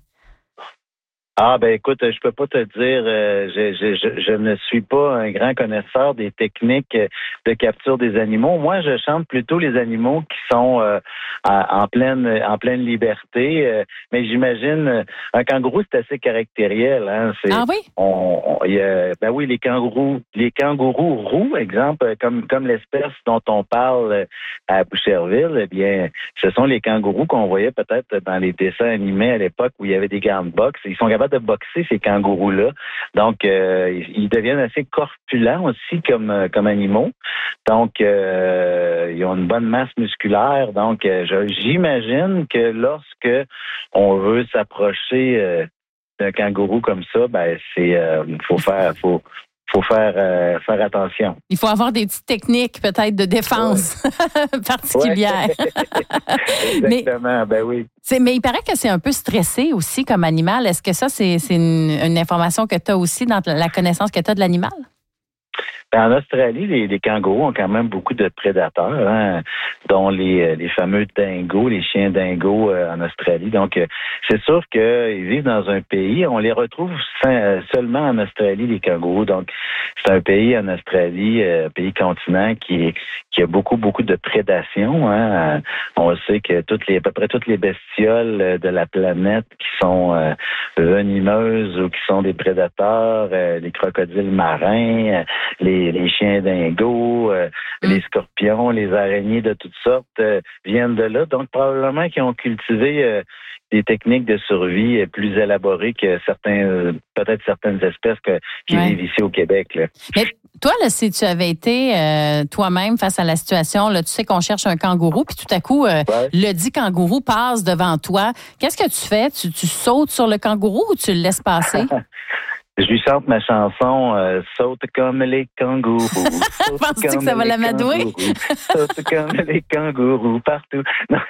Ah, ben écoute, je peux pas te dire, euh, je, je, je, je ne suis pas un grand connaisseur des techniques de capture des animaux. Moi, je chante plutôt les animaux qui sont euh, en pleine en pleine liberté. Euh, mais j'imagine, un kangourou, c'est assez caractériel. Hein? C'est, ah oui? On, on, y a, ben oui, les kangourous, les kangourous roux, exemple, comme comme l'espèce dont on parle à Boucherville, eh bien, ce sont les kangourous qu'on voyait peut-être dans les dessins animés à l'époque où il y avait des gants de boxe. Ils sont capables de boxer, ces kangourous-là. Donc, euh, ils deviennent assez corpulents aussi comme, comme animaux. Donc, euh, ils ont une bonne masse musculaire. Donc, euh, je, j'imagine que lorsque on veut s'approcher euh, d'un kangourou comme ça, ben c'est euh, faut faire faut faut faire euh, faire attention. Il faut avoir des petites techniques peut-être de défense ouais. particulières. Ouais. Exactement, mais, ben oui. C'est, mais il paraît que c'est un peu stressé aussi comme animal. Est-ce que ça, c'est, c'est une, une information que tu as aussi dans la connaissance que tu as de l'animal? En Australie, les, les kangourous ont quand même beaucoup de prédateurs, hein, dont les, les fameux dingos, les chiens dingos euh, en Australie. Donc, euh, c'est sûr qu'ils vivent dans un pays, on les retrouve sans, seulement en Australie, les kangourous. Donc, c'est un pays en Australie, un euh, pays continent qui, qui a beaucoup, beaucoup de prédation. Hein. On sait que toutes les, à peu près toutes les bestioles de la planète qui sont euh, venimeuses ou qui sont des prédateurs, euh, les crocodiles marins, les Les, les chiens dingos, euh, mm. les scorpions, les araignées de toutes sortes euh, viennent de là. Donc, probablement qu'ils ont cultivé euh, des techniques de survie plus élaborées que certains, euh, peut-être certaines espèces que, qui ouais. vivent ici au Québec. Là. Mais toi, là, si tu avais été euh, toi-même face à la situation, là, tu sais qu'on cherche un kangourou, puis tout à coup, euh, ouais. le dit kangourou passe devant toi. Qu'est-ce que tu fais? Tu, tu sautes sur le kangourou ou tu le laisses passer? Je lui chante ma chanson euh, « Saute comme les kangourous ». Penses-tu que ça va l'amadouer? Saute comme les kangourous partout.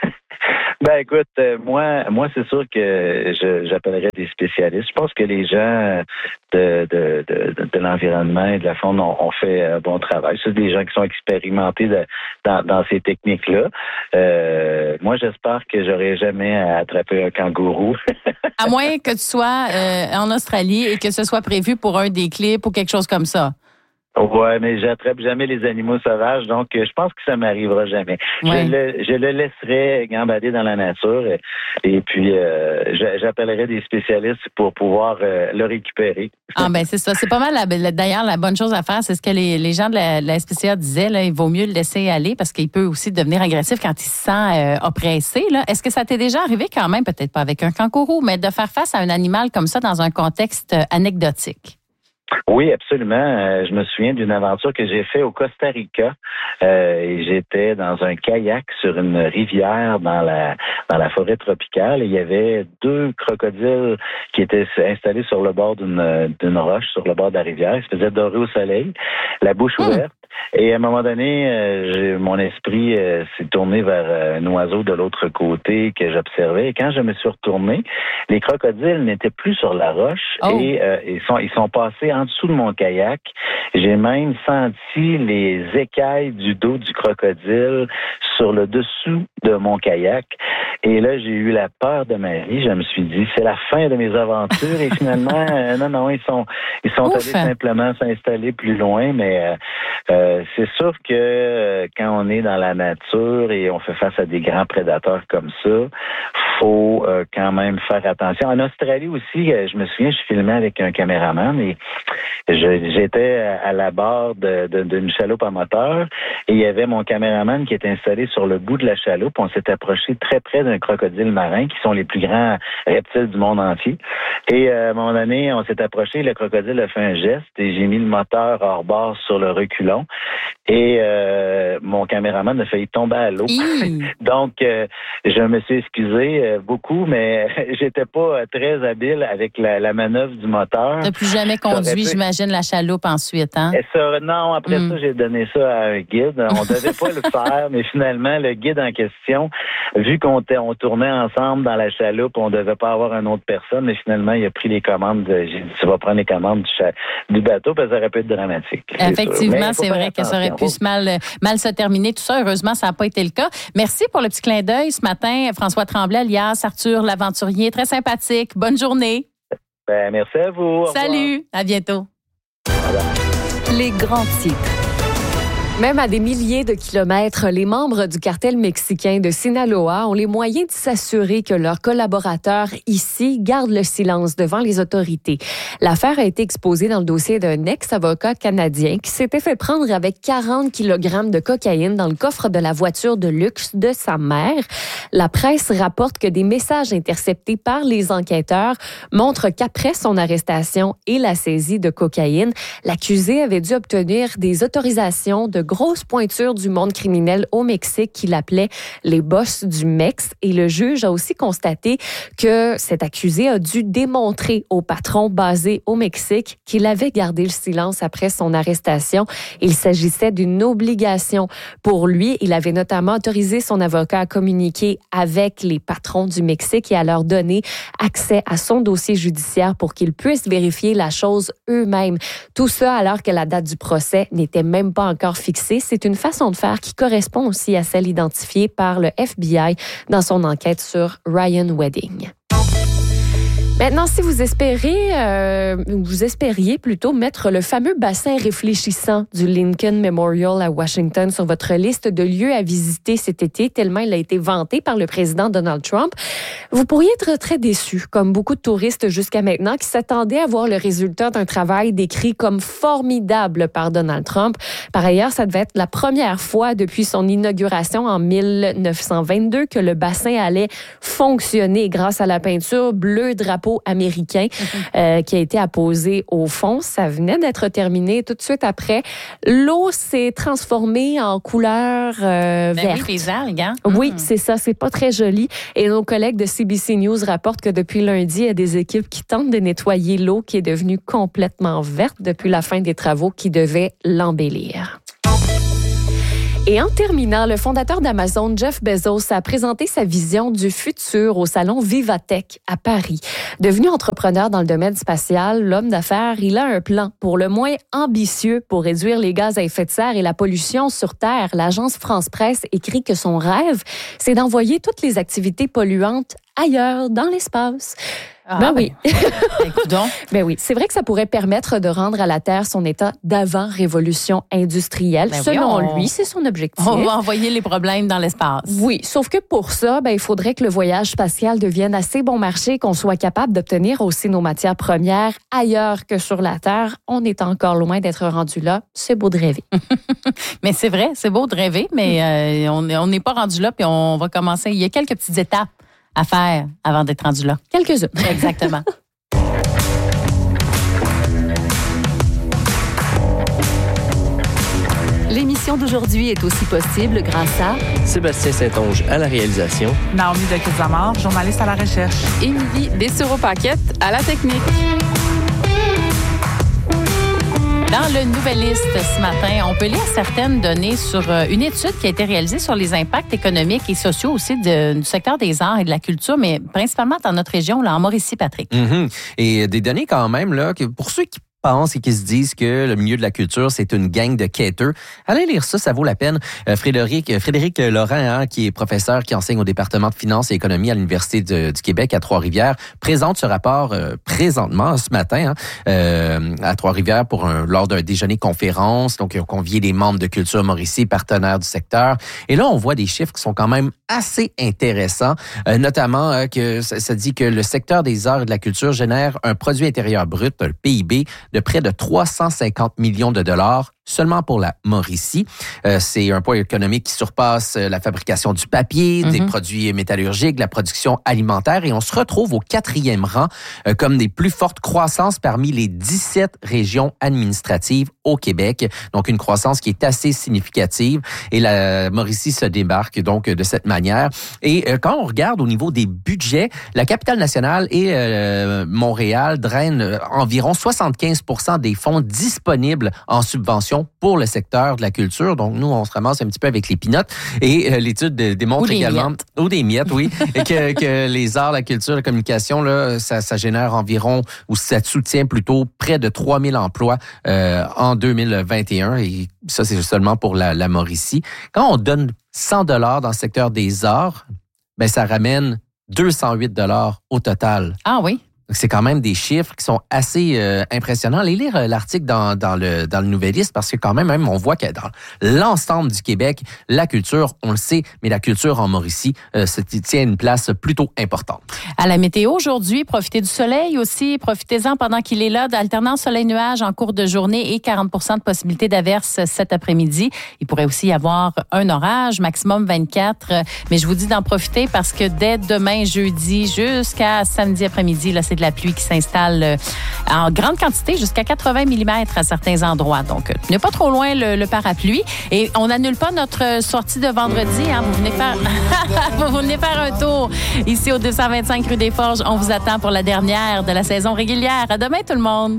Ben écoute, euh, moi, moi c'est sûr que je, j'appellerais des spécialistes. Je pense que les gens de, de, de, de l'environnement et de la faune ont, ont fait un bon travail. C'est des gens qui sont expérimentés de, dans, dans ces techniques-là. Euh, moi, j'espère que j'aurai jamais attrapé un kangourou. À moins que tu sois euh, en Australie et que ce soit prévu pour un des clips ou quelque chose comme ça. Ouais, mais j'attrape jamais les animaux sauvages, donc je pense que ça m'arrivera jamais. Ouais. Je, le, je le laisserai gambader dans la nature et, et puis euh, j'appellerai des spécialistes pour pouvoir euh, le récupérer. Ah ben c'est ça, c'est pas mal. La, d'ailleurs, la bonne chose à faire, c'est ce que les, les gens de la, de la S P C A disaient. Là, il vaut mieux le laisser aller parce qu'il peut aussi devenir agressif quand il se sent euh, oppressé. Là. Est-ce que ça t'est déjà arrivé quand même, peut-être pas avec un kangourou, mais de faire face à un animal comme ça dans un contexte anecdotique? Oui, absolument. Euh, je me souviens d'une aventure que j'ai faite au Costa Rica. Euh, et j'étais dans un kayak sur une rivière dans la dans la forêt tropicale. Et il y avait deux crocodiles qui étaient installés sur le bord d'une d'une roche, sur le bord de la rivière. Ils se faisaient dorer au soleil, la bouche mmh. ouverte. Et à un moment donné, euh, j'ai, mon esprit euh, s'est tourné vers euh, un oiseau de l'autre côté que j'observais. Et quand je me suis retourné, les crocodiles n'étaient plus sur la roche oh. et euh, ils sont ils sont passés en dessous de mon kayak. J'ai même senti les écailles du dos du crocodile sur le dessous de mon kayak. Et là, j'ai eu la peur de ma vie. Je me suis dit, c'est la fin de mes aventures. Et finalement, euh, non, non, ils sont ils sont Ouf. allés simplement s'installer plus loin. Mais euh, euh, c'est sûr que euh, quand on est dans la nature et on fait face à des grands prédateurs comme ça, faut euh, quand même faire attention. En Australie aussi, euh, je me souviens, je filmais avec un caméraman et je, j'étais à la barre de, de, d'une chaloupe à moteur et il y avait mon caméraman qui était installé sur le bout de la chaloupe. On s'est approché très près d'un crocodile marin qui sont les plus grands reptiles du monde entier. Et euh, à un moment donné, on s'est approché, le crocodile a fait un geste et j'ai mis le moteur hors bord sur le reculon et euh, mon caméraman a failli tomber à l'eau. Mmh. Donc, euh, je me suis excusé euh, beaucoup, mais j'étais pas très habile avec la, la manœuvre du moteur. T'as plus jamais conduit, pu... j'imagine, la chaloupe ensuite, hein? Et ça, non, après mmh. ça, j'ai donné ça à un guide. On devait pas le faire, mais finalement, le guide en question, vu qu'on t- on tournait ensemble dans la chaloupe, on devait pas avoir une autre personne, mais finalement, il a pris les commandes. De, j'ai dit, tu vas prendre les commandes du, cha- du bateau, parce que ça aurait pu être dramatique. Effectivement, c'est, c'est vrai que ça aurait pu mal, mal se terminer, tout ça. Heureusement, ça n'a pas été le cas. Merci pour le petit clin d'œil ce matin, François Tremblay, alias Arthur l'aventurier. Très sympathique. Bonne journée. Ben, merci à vous. Salut. À bientôt. Les grands titres. Même à des milliers de kilomètres, les membres du cartel mexicain de Sinaloa ont les moyens de s'assurer que leurs collaborateurs ici gardent le silence devant les autorités. L'affaire a été exposée dans le dossier d'un ex-avocat canadien qui s'était fait prendre avec quarante kilogrammes de cocaïne dans le coffre de la voiture de luxe de sa mère. La presse rapporte que des messages interceptés par les enquêteurs montrent qu'après son arrestation et la saisie de cocaïne, l'accusé avait dû obtenir des autorisations de grosses pointures du monde criminel au Mexique qu'il appelait les boss du Mex. Et le juge a aussi constaté que cet accusé a dû démontrer au patron basé au Mexique qu'il avait gardé le silence après son arrestation. Il s'agissait d'une obligation pour lui. Il avait notamment autorisé son avocat à communiquer avec les patrons du Mexique et à leur donner accès à son dossier judiciaire pour qu'ils puissent vérifier la chose eux-mêmes. Tout ça alors que la date du procès n'était même pas encore fixée. C'est une façon de faire qui correspond aussi à celle identifiée par le F B I dans son enquête sur Ryan Wedding. Maintenant, si vous espérez, euh, vous espériez plutôt mettre le fameux bassin réfléchissant du Lincoln Memorial à Washington sur votre liste de lieux à visiter cet été, tellement il a été vanté par le président Donald Trump, vous pourriez être très déçu, comme beaucoup de touristes jusqu'à maintenant qui s'attendaient à voir le résultat d'un travail décrit comme formidable par Donald Trump. Par ailleurs, ça devait être la première fois depuis son inauguration en mille neuf cent vingt-deux que le bassin allait fonctionner grâce à la peinture bleu drapeau américain mm-hmm. euh, qui a été apposé au fond. Ça venait d'être terminé tout de suite après. L'eau s'est transformée en couleur euh, ben verte. Oui, les algues, hein? Oui, mm. c'est ça. C'est pas très joli. Et nos collègues de C B C News rapportent que depuis lundi, il y a des équipes qui tentent de nettoyer l'eau qui est devenue complètement verte depuis la fin des travaux qui devaient l'embellir. Et en terminant, le fondateur d'Amazon, Jeff Bezos, a présenté sa vision du futur au salon Vivatech à Paris. Devenu entrepreneur dans le domaine spatial, l'homme d'affaires, il a un plan pour le moins ambitieux pour réduire les gaz à effet de serre et la pollution sur Terre. L'agence France-Presse écrit que son rêve, c'est d'envoyer toutes les activités polluantes ailleurs, dans l'espace. Ah, ben oui. Ben, ben oui. C'est vrai que ça pourrait permettre de rendre à la Terre son état d'avant-révolution industrielle. Ben Selon oui, on... lui, c'est son objectif. On va envoyer les problèmes dans l'espace. Oui, sauf que pour ça, ben, il faudrait que le voyage spatial devienne assez bon marché, qu'on soit capable d'obtenir aussi nos matières premières ailleurs que sur la Terre. On est encore loin d'être rendu là. C'est beau de rêver. Mais c'est vrai, c'est beau de rêver, mais euh, on n'est pas rendu là, puis on va commencer. Il y a quelques petites étapes à faire avant d'être rendu là. Quelques-unes. Exactement. L'émission d'aujourd'hui est aussi possible grâce à Sébastien Saint-Onge à la réalisation, Naomi de Kizamar, journaliste à la recherche, Émilie Dessureau-Paquette à la technique. Dans le Nouvelliste ce matin, on peut lire certaines données sur une étude qui a été réalisée sur les impacts économiques et sociaux aussi de, du secteur des arts et de la culture, mais principalement dans notre région, là, en Mauricie, Patrick. Mm-hmm. Et des données quand même, là, que pour ceux qui pensent et qui se disent que le milieu de la culture, c'est une gang de quêteurs. Allez lire ça, ça vaut la peine. Euh, Frédéric, Frédéric Laurent, hein, qui est professeur, qui enseigne au département de finances et économie à l'Université de, du Québec à Trois-Rivières, présente ce rapport euh, présentement, ce matin, hein, euh, à Trois-Rivières pour un, lors d'un déjeuner conférence. Donc, ils ont convié les membres de Culture Mauricie, partenaires du secteur. Et là, on voit des chiffres qui sont quand même assez intéressants, euh, notamment euh, que ça, ça dit que le secteur des arts et de la culture génère un produit intérieur brut, un P I B, de près de trois cent cinquante millions de dollars seulement pour la Mauricie. Euh, c'est un poids économique qui surpasse la fabrication du papier, mm-hmm. des produits métallurgiques, la production alimentaire, et on se retrouve au quatrième rang euh, comme des plus fortes croissances parmi les dix-sept régions administratives au Québec. Donc, une croissance qui est assez significative, et la Mauricie se démarque donc de cette manière. Et euh, quand on regarde au niveau des budgets, la capitale nationale et euh, Montréal drainent euh, environ soixante-quinze pour cent des fonds disponibles en subvention pour le secteur de la culture. Donc, nous, on se ramasse un petit peu avec les pinottes. Et euh, l'étude démontre ou également... Miettes. Ou des miettes, oui. et que, que les arts, la culture, la communication, là, ça, ça génère environ, ou ça soutient plutôt près de trois mille emplois euh, en deux mille vingt et un. Et ça, c'est seulement pour la, la Mauricie. Quand on donne cent dollars dans le secteur des arts, ben ça ramène deux cent huit dollars au total. Ah oui? Donc, c'est quand même des chiffres qui sont assez euh, impressionnants. Allez lire euh, l'article dans, dans le dans le Nouvelliste parce que quand même, même on voit que dans l'ensemble du Québec, la culture, on le sait, mais la culture en Mauricie euh, se tient une place plutôt importante. À la météo aujourd'hui, profitez du soleil aussi, profitez-en pendant qu'il est là, d'alternance soleil-nuage en cours de journée et quarante pour cent de possibilité d'averse cet après-midi. Il pourrait aussi y avoir un orage, maximum vingt-quatre, mais je vous dis d'en profiter parce que dès demain jeudi jusqu'à samedi après-midi, là, c'est de la pluie qui s'installe en grande quantité, jusqu'à quatre-vingts millimètres à certains endroits. Donc, n'est pas trop loin le, le parapluie. Et on n'annule pas notre sortie de vendredi. Hein. Vous venez faire, vous venez faire un tour ici au deux cent vingt-cinq rue des Forges. On vous attend pour la dernière de la saison régulière. À demain, tout le monde.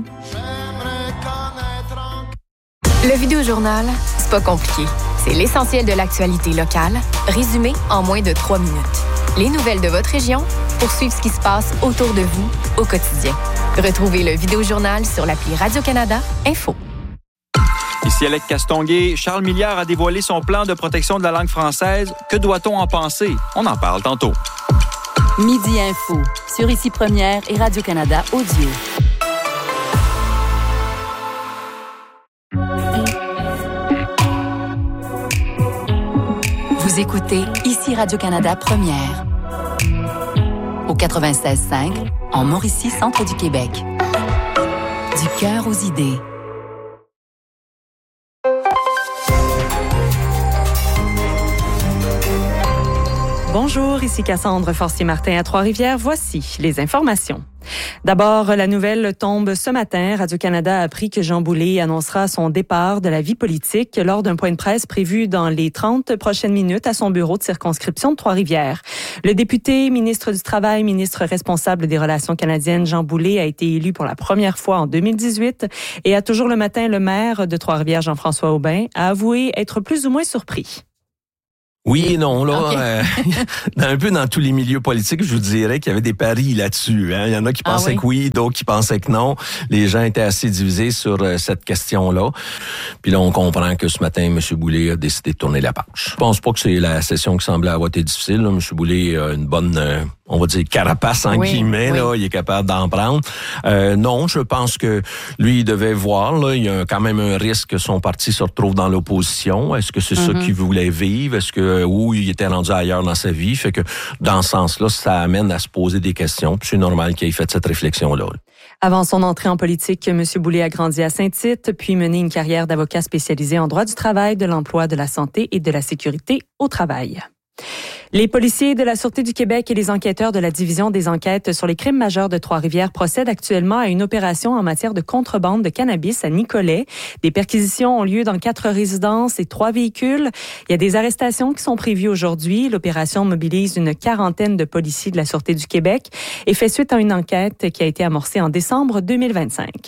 Le Vidéojournal, c'est pas compliqué. C'est l'essentiel de l'actualité locale, résumé en moins de trois minutes. Les nouvelles de votre région pour suivre ce qui se passe autour de vous au quotidien. Retrouvez le Vidéojournal sur l'appli Radio-Canada Info. Ici Alec Castonguay. Charles Milliard a dévoilé son plan de protection de la langue française. Que doit-on en penser? On en parle tantôt. Midi Info, sur Ici Première et Radio-Canada Audio. Vous écoutez Ici Radio-Canada Première. Au quatre-vingt-seize cinq, en Mauricie, centre du Québec. Du cœur aux idées. Bonjour, ici Cassandre Forcier-Martin à Trois-Rivières. Voici les informations. D'abord, la nouvelle tombe ce matin. Radio-Canada a appris que Jean Boulet annoncera son départ de la vie politique lors d'un point de presse prévu dans les trente prochaines minutes à son bureau de circonscription de Trois-Rivières. Le député, ministre du Travail, ministre responsable des Relations canadiennes, Jean Boulet, a été élu pour la première fois en deux mille dix-huit et à Toujours le matin, le maire de Trois-Rivières, Jean-François Aubin, a avoué être plus ou moins surpris. Oui et non, là. Okay. Euh, un peu dans tous les milieux politiques, je vous dirais qu'il y avait des paris là-dessus. Hein. Il y en a qui pensaient ah oui. que oui, d'autres qui pensaient que non. Les gens étaient assez divisés sur euh, cette question-là. Puis là, on comprend que ce matin, M. Boulet a décidé de tourner la page. Je pense pas que c'est la session qui semblait avoir été difficile. Là. M. Boulet a une bonne... Euh, on va dire carapace en oui, guillemets, oui. là, il est capable d'en prendre. Euh, non, je pense que lui, il devait voir, là, il y a quand même un risque que son parti se retrouve dans l'opposition. Est-ce que c'est mm-hmm. ça qu'il voulait vivre? Est-ce que, ou il était rendu ailleurs dans sa vie? Fait que, dans ce sens-là, ça amène à se poser des questions. Puis c'est normal qu'il ait fait cette réflexion-là. Avant son entrée en politique, M. Boulet a grandi à Saint-Tite, puis mené une carrière d'avocat spécialisé en droit du travail, de l'emploi, de la santé et de la sécurité au travail. Les policiers de la Sûreté du Québec et les enquêteurs de la Division des enquêtes sur les crimes majeurs de Trois-Rivières procèdent actuellement à une opération en matière de contrebande de cannabis à Nicolet. Des perquisitions ont lieu dans quatre résidences et trois véhicules. Il y a des arrestations qui sont prévues aujourd'hui. L'opération mobilise une quarantaine de policiers de la Sûreté du Québec et fait suite à une enquête qui a été amorcée en décembre deux mille vingt-cinq.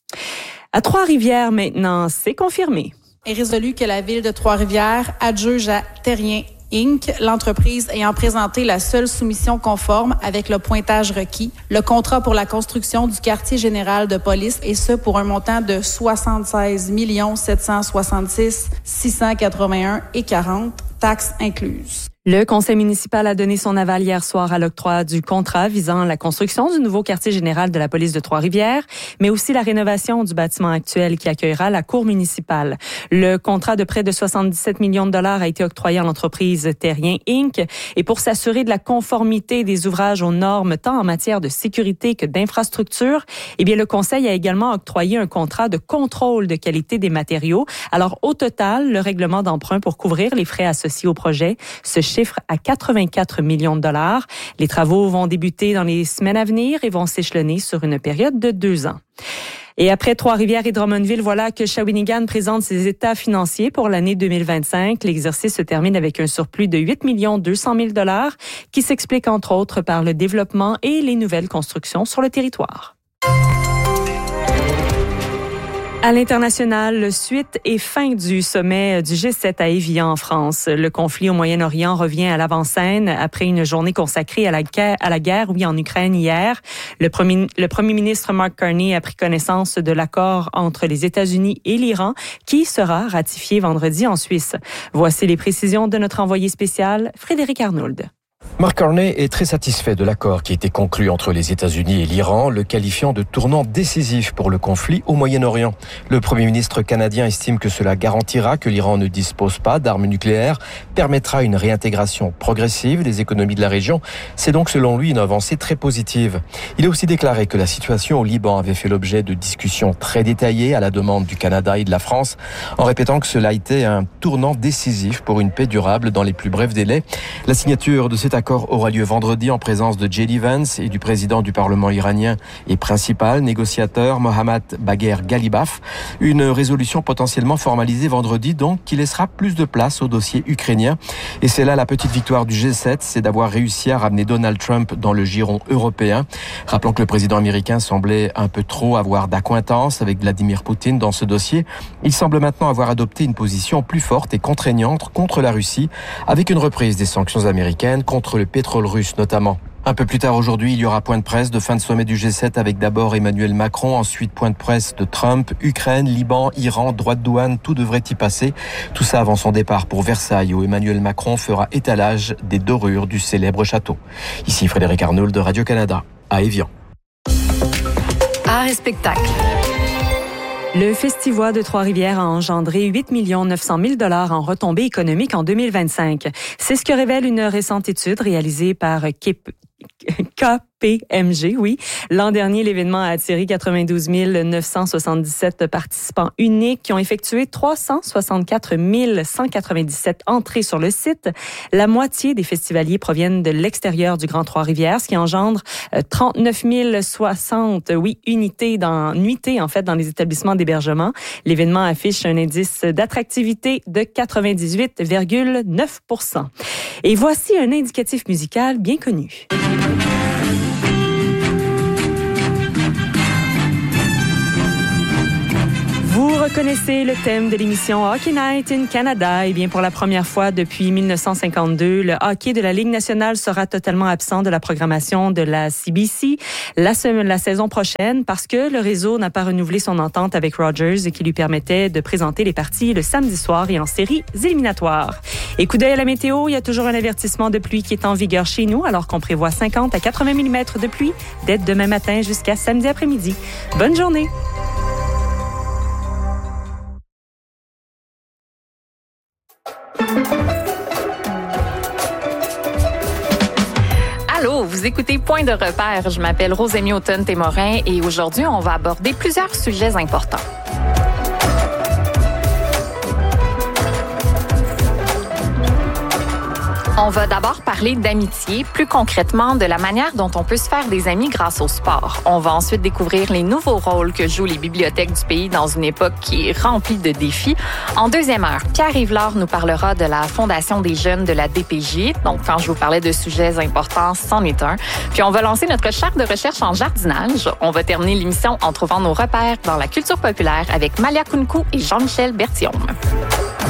À Trois-Rivières maintenant, c'est confirmé. Est résolu que la Ville de Trois-Rivières adjuge à Terrien Incorporated, l'entreprise ayant présenté la seule soumission conforme avec le pointage requis, le contrat pour la construction du quartier général de police, et ce pour un montant de soixante-seize millions sept cent soixante-six mille six cent quatre-vingt-un et quarante, taxes incluses. Le conseil municipal a donné son aval hier soir à l'octroi du contrat visant la construction du nouveau quartier général de la police de Trois-Rivières, mais aussi la rénovation du bâtiment actuel qui accueillera la cour municipale. Le contrat de près de soixante-dix-sept millions de dollars a été octroyé à l'entreprise Terrien Incorporated et pour s'assurer de la conformité des ouvrages aux normes tant en matière de sécurité que d'infrastructure, eh bien le conseil a également octroyé un contrat de contrôle de qualité des matériaux. Alors au total, le règlement d'emprunt pour couvrir les frais associés au projet se chiffre à quatre-vingt-quatre millions de dollars. Les travaux vont débuter dans les semaines à venir et vont s'échelonner sur une période de deux ans. Et après Trois-Rivières et Drummondville, voilà que Shawinigan présente ses états financiers pour l'année deux mille vingt-cinq. L'exercice se termine avec un surplus de huit millions deux cent mille dollars qui s'explique entre autres par le développement et les nouvelles constructions sur le territoire. À l'international, suite et fin du sommet du G sept à Évian en France. Le conflit au Moyen-Orient revient à l'avant-scène après une journée consacrée à la guerre, à la guerre oui, en Ukraine hier. Le premier, le premier ministre Mark Carney a pris connaissance de l'accord entre les États-Unis et l'Iran qui sera ratifié vendredi en Suisse. Voici les précisions de notre envoyé spécial, Frédéric Arnould. Mark Carney est très satisfait de l'accord qui a été conclu entre les États-Unis et l'Iran, le qualifiant de tournant décisif pour le conflit au Moyen-Orient. Le Premier ministre canadien estime que cela garantira que l'Iran ne dispose pas d'armes nucléaires, permettra une réintégration progressive des économies de la région. C'est donc selon lui une avancée très positive. Il a aussi déclaré que la situation au Liban avait fait l'objet de discussions très détaillées à la demande du Canada et de la France, en répétant que cela était un tournant décisif pour une paix durable dans les plus brefs délais. La signature de cet accord aura lieu vendredi en présence de J D Vance et du président du Parlement iranien et principal négociateur Mohammad Bagher Ghalibaf. Une résolution potentiellement formalisée vendredi donc qui laissera plus de place au dossier ukrainien. Et c'est là la petite victoire du G sept, c'est d'avoir réussi à ramener Donald Trump dans le giron européen. Rappelons que le président américain semblait un peu trop avoir d'accointance avec Vladimir Poutine dans ce dossier. Il semble maintenant avoir adopté une position plus forte et contraignante contre la Russie, avec une reprise des sanctions américaines contre le pétrole russe notamment. Un peu plus tard aujourd'hui, il y aura point de presse de fin de sommet du G sept avec d'abord Emmanuel Macron, ensuite point de presse de Trump, Ukraine, Liban, Iran, droits de douane, tout devrait y passer. Tout ça avant son départ pour Versailles où Emmanuel Macron fera étalage des dorures du célèbre château. Ici Frédéric Arnould de Radio-Canada, à Évian. Art et spectacle. Le Festivois de Trois-Rivières a engendré huit millions neuf cent mille dollars en retombées économiques en deux mille vingt-cinq. C'est ce que révèle une récente étude réalisée par Kip... K P M G, oui. L'an dernier, l'événement a attiré quatre-vingt-douze mille neuf cent soixante-dix-sept participants uniques qui ont effectué trois cent soixante-quatre mille cent quatre-vingt-dix-sept entrées sur le site. La moitié des festivaliers proviennent de l'extérieur du Grand Trois-Rivières, ce qui engendre trente-neuf mille soixante, oui, unités dans, nuitées, en fait, dans les établissements d'hébergement. L'événement affiche un indice d'attractivité de quatre-vingt-dix-huit virgule neuf pour cent. Et voici un indicatif musical bien connu. Vous reconnaissez le thème de l'émission Hockey Night in Canada. Eh bien, pour la première fois depuis mille neuf cent cinquante-deux, le hockey de la Ligue nationale sera totalement absent de la programmation de la C B C la, la saison prochaine parce que le réseau n'a pas renouvelé son entente avec Rogers et qui lui permettait de présenter les parties le samedi soir et en séries éliminatoires. Et coup d'œil à la météo, il y a toujours un avertissement de pluie qui est en vigueur chez nous alors qu'on prévoit cinquante à quatre-vingts millimètres de pluie dès demain matin jusqu'à samedi après-midi. Bonne journée! Allô, vous écoutez Point de repère. Je m'appelle Rosémie Automne-Témorin et aujourd'hui, on va aborder plusieurs sujets importants. On va d'abord parler d'amitié, plus concrètement de la manière dont on peut se faire des amis grâce au sport. On va ensuite découvrir les nouveaux rôles que jouent les bibliothèques du pays dans une époque qui est remplie de défis. En deuxième heure, Pierre Yvelard nous parlera de la Fondation des jeunes de la D P J. Donc, quand je vous parlais de sujets importants, c'en est un. Puis, on va lancer notre charte de recherche en jardinage. On va terminer l'émission en trouvant nos repères dans la culture populaire avec Malia Kounkou et Jean-Michel Berthiaume.